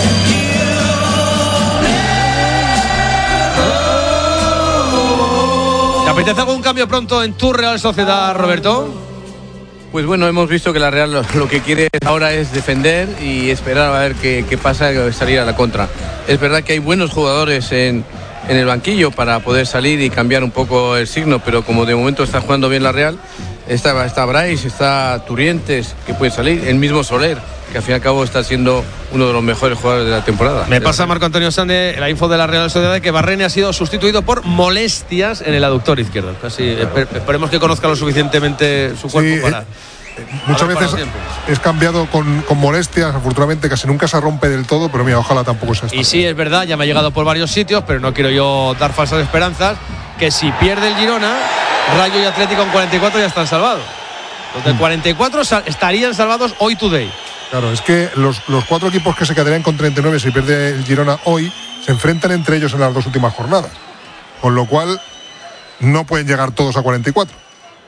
S2: ¿Te apetece algún cambio pronto en tu Real Sociedad, Roberto?
S1: Pues bueno, hemos visto que la Real lo que quiere ahora es defender y esperar a ver qué pasa, salir a la contra. Es verdad que hay buenos jugadores en el banquillo para poder salir y cambiar un poco el signo, pero como de momento está jugando bien la Real, está Bryce, está Turientes, que puede salir, el mismo Soler, que al fin y al cabo está siendo uno de los mejores jugadores de la temporada.
S2: Me pasa Marco Antonio Sande la info de la Real Sociedad de que Barrene ha sido sustituido por molestias en el aductor izquierdo. Casi esperemos que conozca lo suficientemente su cuerpo para...
S12: Muchas veces es cambiado con molestias, afortunadamente casi nunca se rompe del todo, pero mira, ojalá tampoco sea esto.
S2: Y sí, es verdad, ya me ha llegado por varios sitios, pero no quiero yo dar falsas esperanzas, que si pierde el Girona, Rayo y Atlético en 44 ya están salvados. Los del 44 estarían salvados hoy today.
S12: Claro, es que los 4 equipos que se quedarían con 39 si pierde el Girona hoy se enfrentan entre ellos en las 2 últimas jornadas, con lo cual no pueden llegar todos a 44.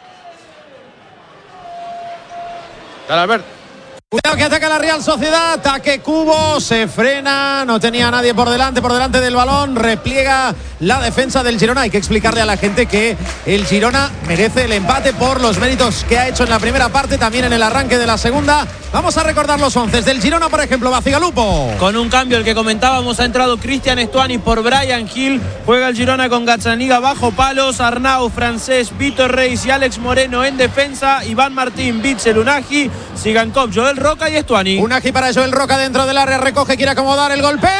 S2: Dale, Albert.
S14: Cuidado que ataca la Real Sociedad, ataque Cubo, se frena, no tenía nadie por delante del balón, repliega la defensa del Girona. Hay que explicarle a la gente que el Girona merece el empate por los méritos que ha hecho en la primera parte, también en el arranque de la segunda. Vamos a recordar los 11 del Girona, por ejemplo, Bacigalupo.
S4: Con un cambio, el que comentábamos, ha entrado Cristian Stuani por Brian Hill, juega el Girona con Gazzaniga bajo palos, Arnau, Francés, Vitor Reis y Alex Moreno en defensa, Iván Martín, Bitzel, Unagi, Sigankov, Joel Roca y Stuani.
S14: Unagi para Joel Roca dentro del área, recoge, quiere acomodar el golpeo,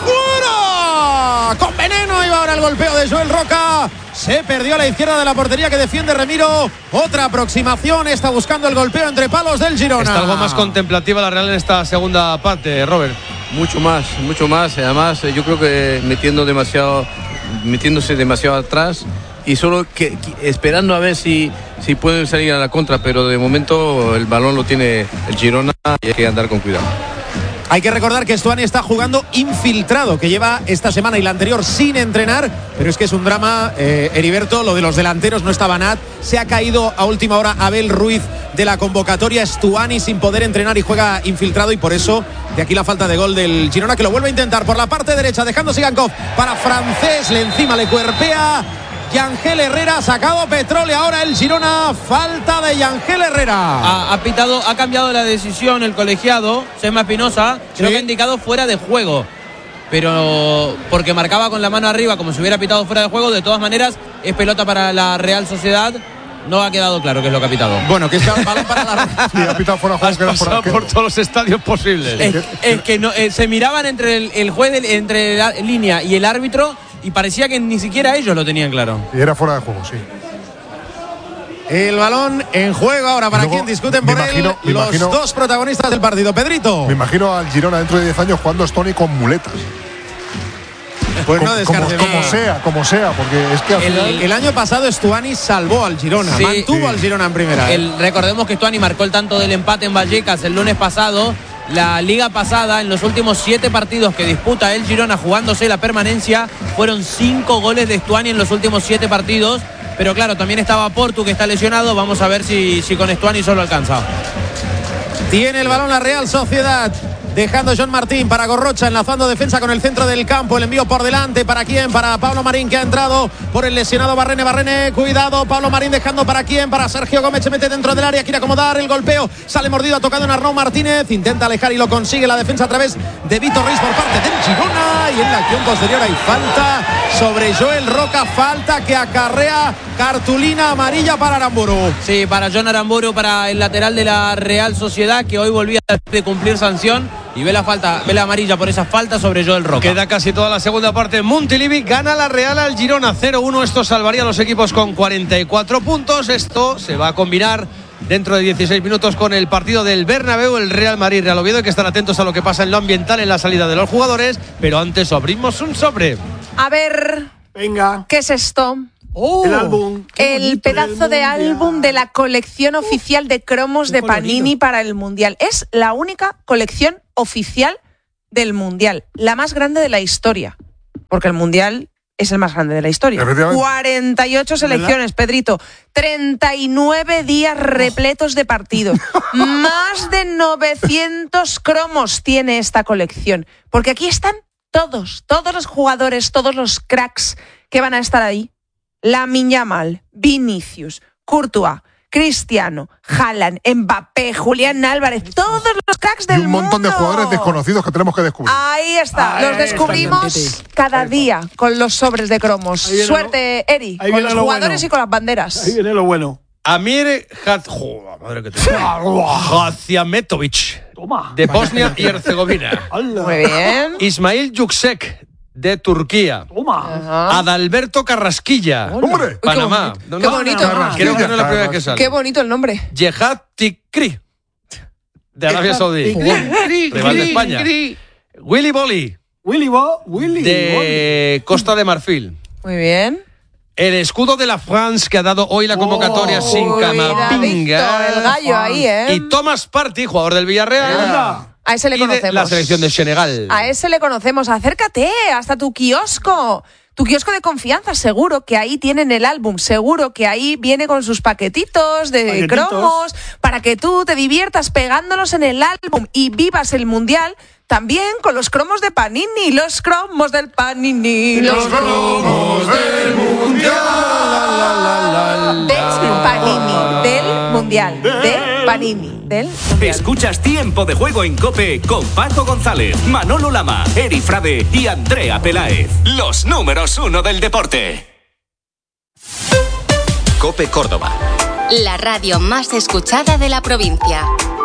S14: ¡fuera! Con veneno iba ahora el golpeo de Joel Roca. Se perdió a la izquierda de la portería que defiende Remiro. Otra aproximación, está buscando el golpeo entre palos del Girona.
S2: Está algo más contemplativa la Real en esta segunda parte, Robert.
S1: Mucho más. Además, yo creo que metiéndose demasiado atrás y solo esperando a ver si pueden salir a la contra, pero de momento el balón lo tiene el Girona y hay que andar con cuidado.
S14: Hay que recordar que Stuani está jugando infiltrado, que lleva esta semana y la anterior sin entrenar, pero es que es un drama, Heriberto, lo de los delanteros, no estaba Nat, se ha caído a última hora Abel Ruiz de la convocatoria, Stuani sin poder entrenar y juega infiltrado, y por eso de aquí la falta de gol del Girona, que lo vuelve a intentar por la parte derecha, dejando Sigankov para Francés, encima le cuerpea Yangel Herrera, sacado Petroli, ahora el Girona, falta de Yangel Herrera.
S4: Ha cambiado la decisión el colegiado, Sema Espinosa, creo que ha indicado fuera de juego, pero porque marcaba con la mano arriba como si hubiera pitado fuera de juego. De todas maneras es pelota para la Real Sociedad. No ha quedado claro qué es lo que ha pitado.
S14: Bueno, que es el balón para la Real.
S12: Sí, ha pitado fuera de juego.
S2: Has pasado por todos los estadios posibles.
S4: Es que no, se miraban entre el juez, entre la línea y el árbitro, y parecía que ni siquiera ellos lo tenían claro.
S12: Y era fuera de juego, sí.
S14: El balón en juego ahora para quien discuten por él los dos protagonistas del partido. Pedrito.
S12: Me imagino al Girona dentro de 10 años jugando a Stuani con muletas.
S14: Pues no descarte
S12: como sea, porque es que al final...
S14: el año pasado Stuani salvó al Girona, mantuvo al Girona en primera.
S4: Recordemos que Stuani marcó el tanto del empate en Vallecas el lunes pasado. La liga pasada, en los últimos 7 partidos que disputa el Girona jugándose la permanencia, fueron 5 goles de Stuani en los últimos 7 partidos. Pero claro, también estaba Portu, que está lesionado. Vamos a ver si con Stuani solo alcanza.
S14: Tiene el balón la Real Sociedad, dejando John Martín para Gorrocha, enlazando defensa con el centro del campo. El envío por delante, ¿para quién? Para Pablo Marín, que ha entrado por el lesionado Barrene, cuidado, Pablo Marín dejando ¿para quién? Para Sergio Gómez, se mete dentro del área, quiere acomodar el golpeo, sale mordido, ha tocado en Arnau Martínez, intenta alejar y lo consigue la defensa a través de Vitor Reis por parte del Girona, y en la acción posterior hay falta sobre Joel Roca, falta que acarrea cartulina amarilla para Aramburu.
S4: Sí, para John Aramburu, para el lateral de la Real Sociedad, que hoy volvía de cumplir sanción y ve la amarilla por esa falta sobre Joel Roca.
S2: Queda casi toda la segunda parte. Montilivi gana la Real al Girona 0-1. Esto salvaría a los equipos con 44 puntos. Esto se va a combinar dentro de 16 minutos con el partido del Bernabéu, el Real Madrid Real Oviedo. Hay que estar atentos a lo que pasa en lo ambiental, en la salida de los jugadores, pero antes abrimos un sobre.
S3: A ver, venga, ¿qué es esto?
S7: El álbum.
S3: El pedazo de álbum de la colección oficial de cromos de Panini para el Mundial. Es la única colección oficial del Mundial, la más grande de la historia, porque el Mundial es el más grande de la historia. 48 selecciones, Pedrito. 39 días repletos de partidos. Más de 900 cromos tiene esta colección. Porque aquí están todos los jugadores, todos los cracks que van a estar ahí. Lamine Yamal, Vinicius, Courtois, Cristiano, Haaland, Mbappé, Julián Álvarez, todos los cracks del mundo.
S12: Un montón de jugadores desconocidos que tenemos que descubrir.
S3: Ahí está, los descubrimos cada día con los sobres de cromos. Suerte, Eri, con los jugadores y con las banderas.
S7: Ahí viene lo bueno.
S2: Amir Hadziametovic, de Bosnia y Herzegovina.
S3: Muy bien.
S2: Ismail Yüksek, de Turquía. Adalberto Carrasquilla, Panamá.
S3: Qué bonito.
S2: Creo que no es la primera vez que sale.
S3: Qué bonito el nombre.
S2: Jehad Tikri, de Arabia Saudí, rival de España. Willy Bolly, de Costa de Marfil.
S3: Muy bien.
S2: El escudo de la France, que ha dado hoy la convocatoria sin Camavinga.
S3: El gallo ahí,
S2: Y Thomas Partey, jugador del Villarreal.
S3: A ese le conocemos.
S2: Y de la selección de Senegal.
S3: A ese le conocemos. Acércate hasta tu kiosco. Tu kiosco de confianza, seguro que ahí tienen el álbum, seguro que ahí viene con sus paquetitos de cromos para que tú te diviertas pegándolos en el álbum y vivas el Mundial también con los cromos de Panini, los cromos del Panini, los cromos del Mundial. De Panini, del Mundial, de Panini, del Mundial.
S19: Escuchas Tiempo de Juego en COPE con Paco González, Manolo Lama, Eri Frade y Andrea Peláez. Los números 1 del deporte.
S8: COPE Córdoba.
S21: La radio más escuchada de la provincia.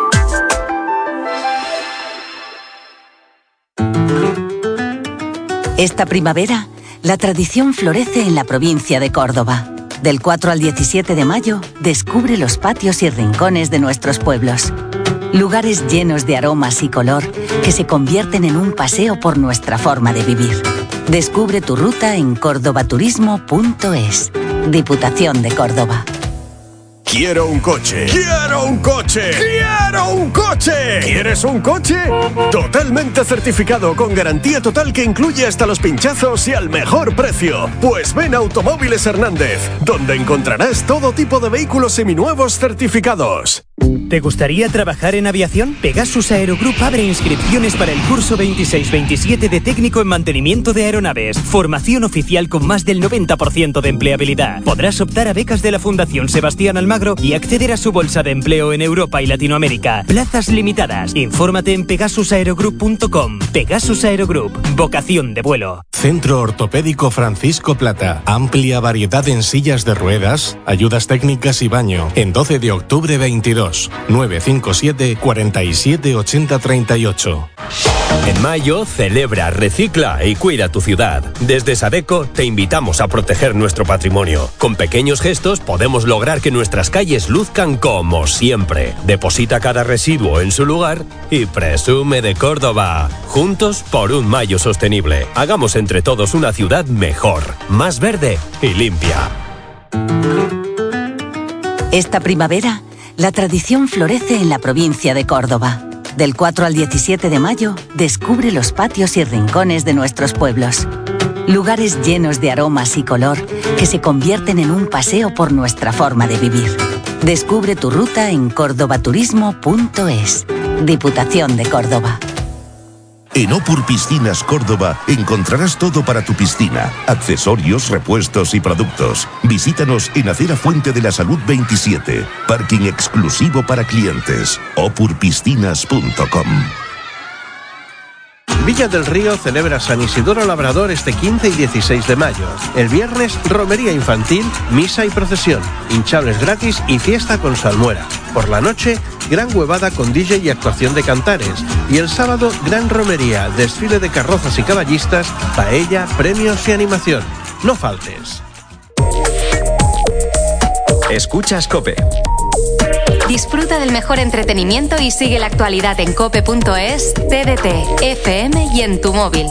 S9: Esta primavera, la tradición florece en la provincia de Córdoba. Del 4 al 17 de mayo, descubre los patios y rincones de nuestros pueblos. Lugares llenos de aromas y color que se convierten en un paseo por nuestra forma de vivir. Descubre tu ruta en cordobaturismo.es. Diputación de Córdoba.
S10: Quiero un coche. ¡Quiero un coche! ¡Quiero un coche! ¿Quieres un coche? Totalmente certificado, con garantía total que incluye hasta los pinchazos y al mejor precio. Pues ven a Automóviles Hernández, donde encontrarás todo tipo de vehículos seminuevos certificados.
S11: ¿Te gustaría trabajar en aviación? Pegasus Aerogroup abre inscripciones para el curso 26-27 de técnico en mantenimiento de aeronaves. Formación oficial con más del 90% de empleabilidad. Podrás optar a becas de la Fundación Sebastián Almagro y acceder a su bolsa de empleo en Europa y Latinoamérica. Plazas limitadas. Infórmate en pegasusaerogroup.com. Pegasus Aerogroup. Vocación de vuelo.
S15: Centro Ortopédico Francisco Plata. Amplia variedad en sillas de ruedas, ayudas técnicas y baño. En 12 de octubre 22. 957 47 80 38.
S16: En mayo, celebra, recicla y cuida tu ciudad. Desde Sadeco te invitamos a proteger nuestro patrimonio. Con pequeños gestos podemos lograr que nuestras calles luzcan como siempre. Deposita cada residuo en su lugar y presume de Córdoba. Juntos por un mayo sostenible. Hagamos entre todos una ciudad mejor, más verde y limpia.
S9: Esta primavera, la tradición florece en la provincia de Córdoba. Del 4 al 17 de mayo, descubre los patios y rincones de nuestros pueblos. Lugares llenos de aromas y color que se convierten en un paseo por nuestra forma de vivir. Descubre tu ruta en cordobaturismo.es. Diputación de Córdoba.
S17: En Opur Piscinas Córdoba encontrarás todo para tu piscina, accesorios, repuestos y productos. Visítanos en Acera Fuente de la Salud 27, parking exclusivo para clientes. opurpiscinas.com.
S5: Villa del Río celebra San Isidoro Labrador este 15 y 16 de mayo. El viernes, romería infantil, misa y procesión, hinchables gratis y fiesta con salmuera. Por la noche, gran huevada con DJ y actuación de cantares. Y el sábado, gran romería, desfile de carrozas y caballistas, paella, premios y animación. No faltes.
S16: Escuchas COPE.
S21: Disfruta del mejor entretenimiento y sigue la actualidad en cope.es, TDT, FM y en tu móvil.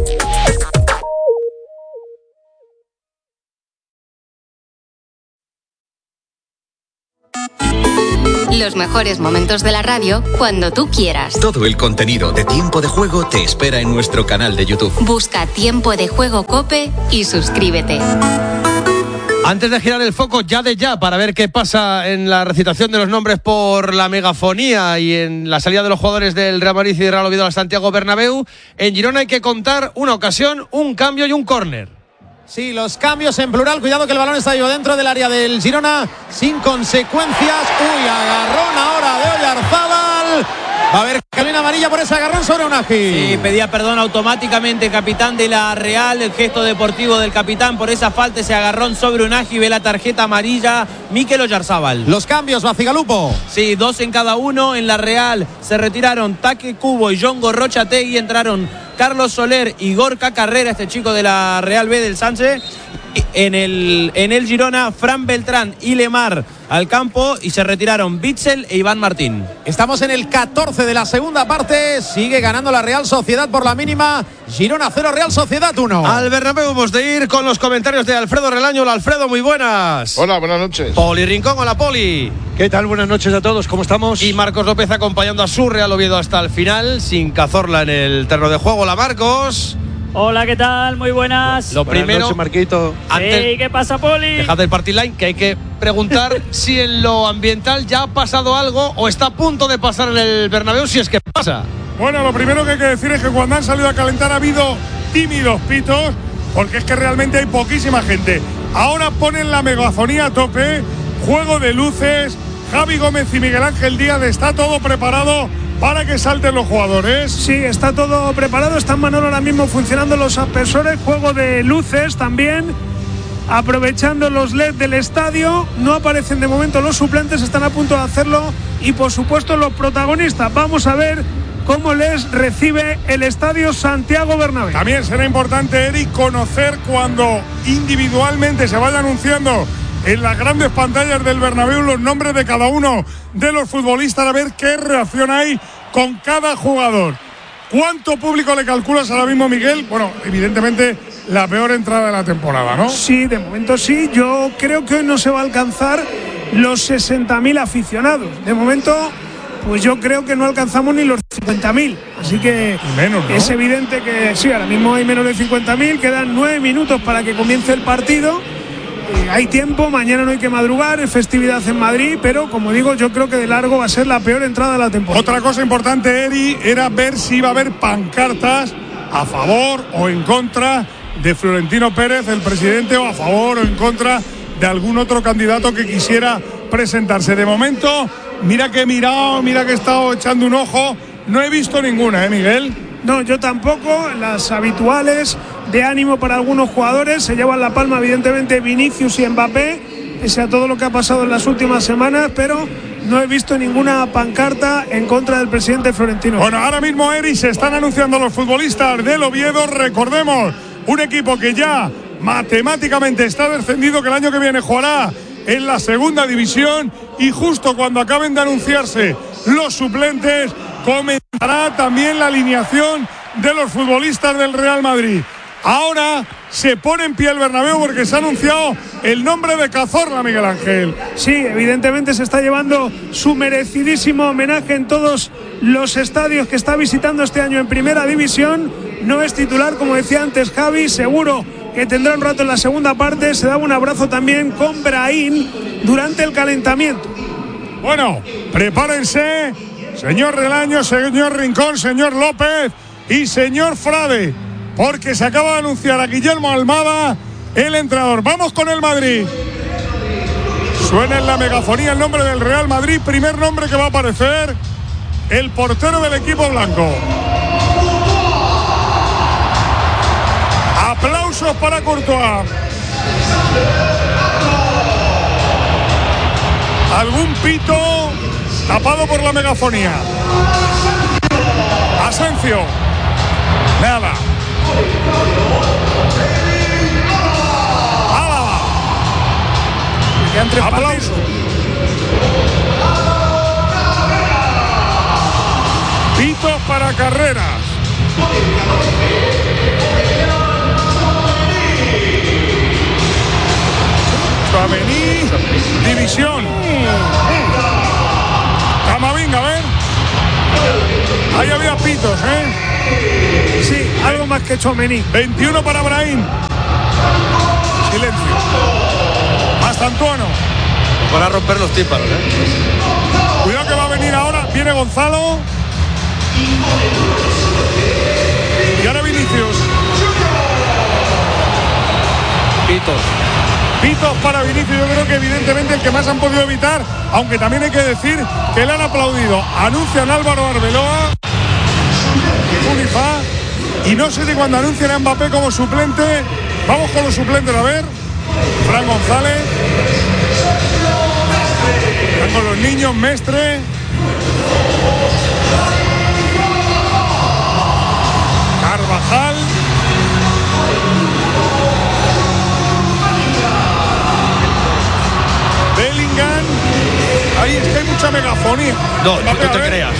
S21: Los mejores momentos de la radio cuando tú quieras.
S8: Todo el contenido de Tiempo de Juego te espera en nuestro canal de YouTube.
S21: Busca Tiempo de Juego COPE y suscríbete.
S2: Antes de girar el foco ya para ver qué pasa en la recitación de los nombres por la megafonía y en la salida de los jugadores del Real Madrid y del Real Oviedo al Santiago Bernabéu, en Girona hay que contar una ocasión, un cambio y un córner.
S14: Sí, los cambios en plural. Cuidado que el balón está dentro del área del Girona sin consecuencias. Uy, agarrón ahora de Oyarzábal. Va a haber cartulina amarilla por ese agarrón sobre Unai.
S4: Sí, pedía perdón automáticamente el capitán de la Real, el gesto deportivo del capitán por esa falta, ese agarrón sobre Unai. Ve la tarjeta amarilla Mikel Oyarzábal.
S14: Los cambios, Bacigalupo.
S4: Sí, 2 en cada uno. En la Real se retiraron Taque Cubo y John Gorrochategui. Entraron Carlos Soler y Gorka Carrera, este chico de la Real B del Sánchez. En el Girona, Fran Beltrán y Lemar al campo y se retiraron Bitzel e Iván Martín.
S14: Estamos en el 14 de la segunda parte. Sigue ganando la Real Sociedad por la mínima. Girona 0, Real Sociedad 1.
S2: Al Bernabéu hemos de ir con los comentarios de Alfredo Relaño. Hola, Alfredo, muy buenas.
S13: Hola, buenas noches.
S2: Poli Rincón, hola, Poli.
S13: ¿Qué tal? Buenas noches a todos, ¿cómo estamos?
S2: Y Marcos López acompañando a su Real Oviedo hasta el final, sin Cazorla en el terreno de juego. Hola, Marcos.
S18: Hola, ¿qué tal? Muy buenas.
S2: Lo primero,
S13: buenas noches, Marquito.
S18: Hey, ¿qué pasa, Poli?
S2: Dejad el party line, que hay que preguntar si en lo ambiental ya ha pasado algo o está a punto de pasar en el Bernabéu, si es que pasa.
S13: Bueno, lo primero que hay que decir es que cuando han salido a calentar ha habido tímidos pitos, porque es que realmente hay poquísima gente. Ahora ponen la megafonía a tope, juego de luces, Javi Gómez y Miguel Ángel Díaz, está todo preparado para que salten los jugadores.
S22: Sí, está todo preparado, están Manolo ahora mismo funcionando los aspersores, juego de luces también, aprovechando los LED del estadio. No aparecen de momento los suplentes, están a punto de hacerlo, y por supuesto los protagonistas. Vamos a ver cómo les recibe el estadio Santiago Bernabéu.
S13: También será importante, Eric, conocer cuando individualmente se vaya anunciando en las grandes pantallas del Bernabéu los nombres de cada uno de los futbolistas, a ver qué reacción hay con cada jugador. ¿Cuánto público le calculas ahora mismo, Miguel? Bueno, evidentemente la peor entrada de la temporada, ¿no?
S22: Sí, de momento sí. Yo creo que hoy no se va a alcanzar los 60.000 aficionados. De momento, pues yo creo que no alcanzamos ni los 50.000. Así que
S13: menos, ¿no?
S22: Es evidente que sí, ahora mismo hay menos de 50.000. Quedan 9 minutos para que comience el partido. Hay tiempo, mañana no hay que madrugar, es festividad en Madrid, pero como digo, yo creo que de largo va a ser la peor entrada de la temporada.
S13: Otra cosa importante, Eri, era ver si iba a haber pancartas a favor o en contra de Florentino Pérez, el presidente, o a favor o en contra de algún otro candidato que quisiera presentarse. De momento, mira que he mirado, mira que he estado echando un ojo, no he visto ninguna, Miguel.
S22: No, yo tampoco. Las habituales de ánimo para algunos jugadores, se llevan la palma evidentemente Vinicius y Mbappé, pese a todo lo que ha pasado en las últimas semanas, pero no he visto ninguna pancarta en contra del presidente Florentino.
S13: Bueno, ahora mismo, Eri, se están anunciando los futbolistas del Oviedo. Recordemos, un equipo que ya matemáticamente está descendido, que el año que viene jugará en la segunda división, y justo cuando acaben de anunciarse los suplentes, comenzará también la alineación de los futbolistas del Real Madrid. Ahora se pone en pie el Bernabéu porque se ha anunciado el nombre de Cazorla, Miguel Ángel.
S22: Sí, evidentemente se está llevando su merecidísimo homenaje en todos los estadios que está visitando este año en Primera División. No es titular, como decía antes Javi, seguro que tendrá un rato en la segunda parte. Se daba un abrazo también con Brahim durante el calentamiento.
S13: Bueno, prepárense, señor Relaño, señor Rincón, señor López y señor Frade, porque se acaba de anunciar a Guillermo Almada, el entrenador. Vamos con el Madrid. Suena en la megafonía el nombre del Real Madrid. Primer nombre que va a aparecer, el portero del equipo blanco. Aplausos para Courtois. Algún pito tapado por la megafonía. Asensio. Nada. Álava. Aplauso. Pitos para Carreras. Tchouaméni, división. Camavinga, a ver. Ahí había pitos, ¿eh?
S22: Sí, algo más que Tchouaméni.
S13: 21 para Brahim. Silencio. Mastantuono.
S2: Para romper los tímpanos, ¿eh?
S13: Cuidado que va a venir ahora. Viene Gonzalo. Y ahora Vinicius. Pitos para Vinicius. Yo creo que evidentemente el que más han podido evitar, aunque también hay que decir que le han aplaudido. Anuncian Álvaro Arbeloa, Unifa, y no sé si cuando anuncian a Mbappé como suplente. Vamos con los suplentes a ver. Fran González. Están con los niños, Mestre. Carvajal. Bellingham. Ahí es que hay mucha megafonía.
S2: No te creas.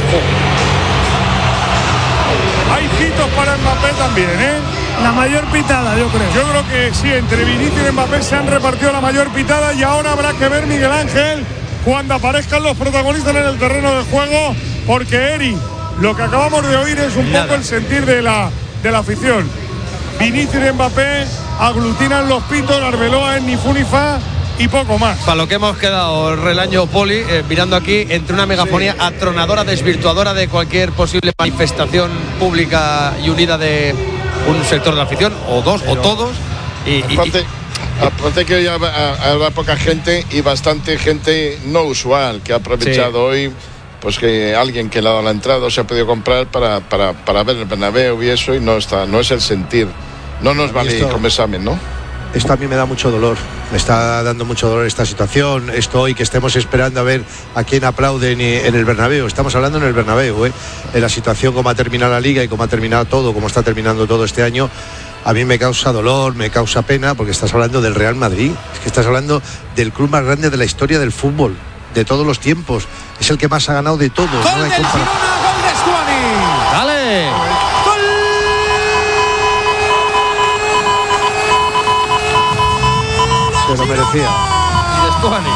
S13: Hay pitos para Mbappé también, ¿eh?
S22: La mayor pitada, yo creo.
S13: Yo creo que sí, entre Vinicius y Mbappé se han repartido la mayor pitada y ahora habrá que ver, Miguel Ángel, cuando aparezcan los protagonistas en el terreno de juego, porque Eri, lo que acabamos de oír es un poco el sentir de la afición. Vinicius y Mbappé aglutinan los pitos, Arbeloa en ni fu ni fa y poco más.
S2: Para lo que hemos quedado el relaño Poli, mirando aquí, entre una megafonía atronadora, desvirtuadora de cualquier posible manifestación pública y unida de un sector de la afición, o dos, o todos.
S6: Aparte que hoy habrá poca gente y bastante gente no usual que ha aprovechado hoy, pues que alguien que le ha dado la entrada se ha podido comprar para ver el Bernabéu y eso, y no es el sentir. No nos vale como examen, ¿no?
S20: Esto a mí me da mucho dolor, me está dando mucho dolor esta situación, esto hoy que estemos esperando a ver a quién aplauden en el Bernabéu. Estamos hablando en el Bernabéu, en la situación como ha terminado la Liga y como ha terminado todo, como está terminando todo este año. A mí me causa dolor, me causa pena, porque estás hablando del Real Madrid, es que estás hablando del club más grande de la historia del fútbol, de todos los tiempos, es el que más ha ganado de todos.
S14: ¡Gol del Girona, gol de Stuani!
S2: ¡Dale!
S20: Se lo merecía.
S2: Y de Stuani.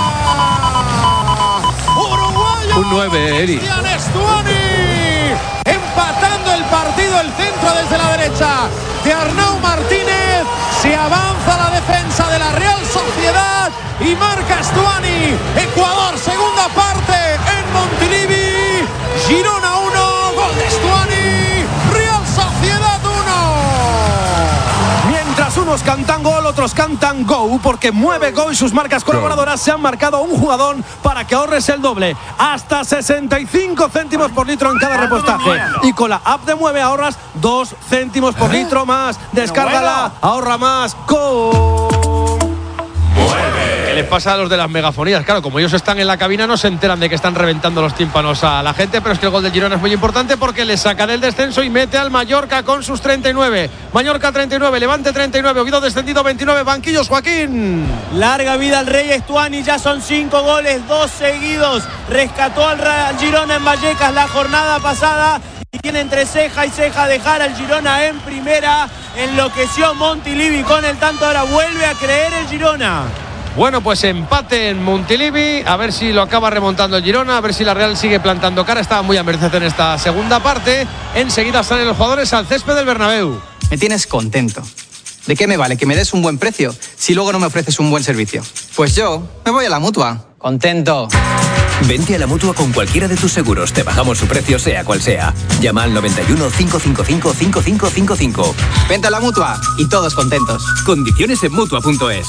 S14: Uruguayo.
S2: Un 9, Eri.
S14: Stuani. Empatando el partido, el centro desde la derecha de Arnau Martínez. Se avanza la defensa de la Real Sociedad y marca Stuani. Ecuador, segunda parte en Montilivi. Girona 1, gol de Stuani. Real Sociedad 1.
S23: Mientras unos cantan gol, otros cantan go, porque Mueve Go y sus marcas colaboradoras se han marcado un jugadón para que ahorres el doble, hasta 65 céntimos por litro en cada repostaje. Y con la app de Mueve ahorras 2 céntimos por litro más. Descárgala, ahorra más. Go.
S2: ¿Qué les pasa a los de las megafonías? Claro, como ellos están en la cabina no se enteran de que están reventando los tímpanos a la gente, pero es que el gol del Girona es muy importante porque le saca del descenso y mete al Mallorca con sus 39. Mallorca 39, Levante 39, Oviedo descendido 29, banquillos, Joaquín.
S4: Larga vida al Rey Stuani, ya son 5 goles, 2 seguidos. Rescató al Girona en Vallecas la jornada pasada y tiene entre ceja y ceja dejar al Girona en primera. Enloqueció Montilivi con el tanto, ahora vuelve a creer el Girona.
S2: Bueno, pues empate en Montilivi, a ver si lo acaba remontando el Girona, a ver si la Real sigue plantando cara. Estaba muy a merced en esta segunda parte. Enseguida salen los jugadores al césped del Bernabéu.
S24: Me tienes contento. ¿De qué me vale que me des un buen precio si luego no me ofreces un buen servicio? Pues yo me voy a la Mutua. Contento.
S8: Vente a la Mutua con cualquiera de tus seguros. Te bajamos su precio sea cual sea. Llama al 91 555 5555.
S24: Vente a la Mutua y todos contentos.
S8: Condiciones en Mutua.es.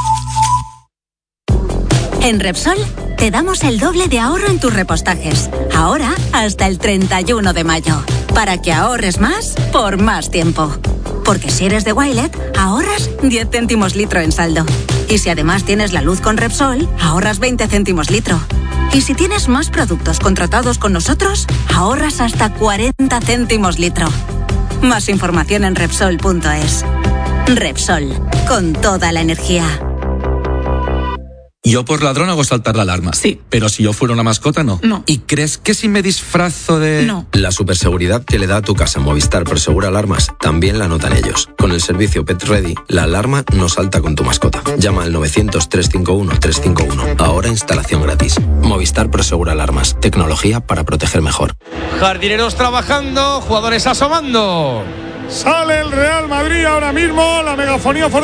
S25: En Repsol te damos el doble de ahorro en tus repostajes. Ahora hasta el 31 de mayo. Para que ahorres más por más tiempo. Porque si eres de Wilet, ahorras 10 céntimos litro en saldo. Y si además tienes la luz con Repsol, ahorras 20 céntimos litro. Y si tienes más productos contratados con nosotros, ahorras hasta 40 céntimos litro. Más información en Repsol.es. Repsol, con toda la energía.
S1: Yo por ladrón hago saltar la alarma. Sí. Pero si yo fuera una mascota, no. No. ¿Y crees que si me disfrazo de...? No.
S3: La superseguridad que le da a tu casa Movistar Prosegura Alarmas también la notan ellos. Con el servicio Pet Ready, la alarma no salta con tu mascota. Llama al 900-351-351. Ahora instalación gratis. Movistar Prosegura Alarmas. Tecnología para proteger mejor.
S2: Jardineros trabajando, jugadores asomando.
S13: Sale el Real Madrid ahora mismo, la megafonía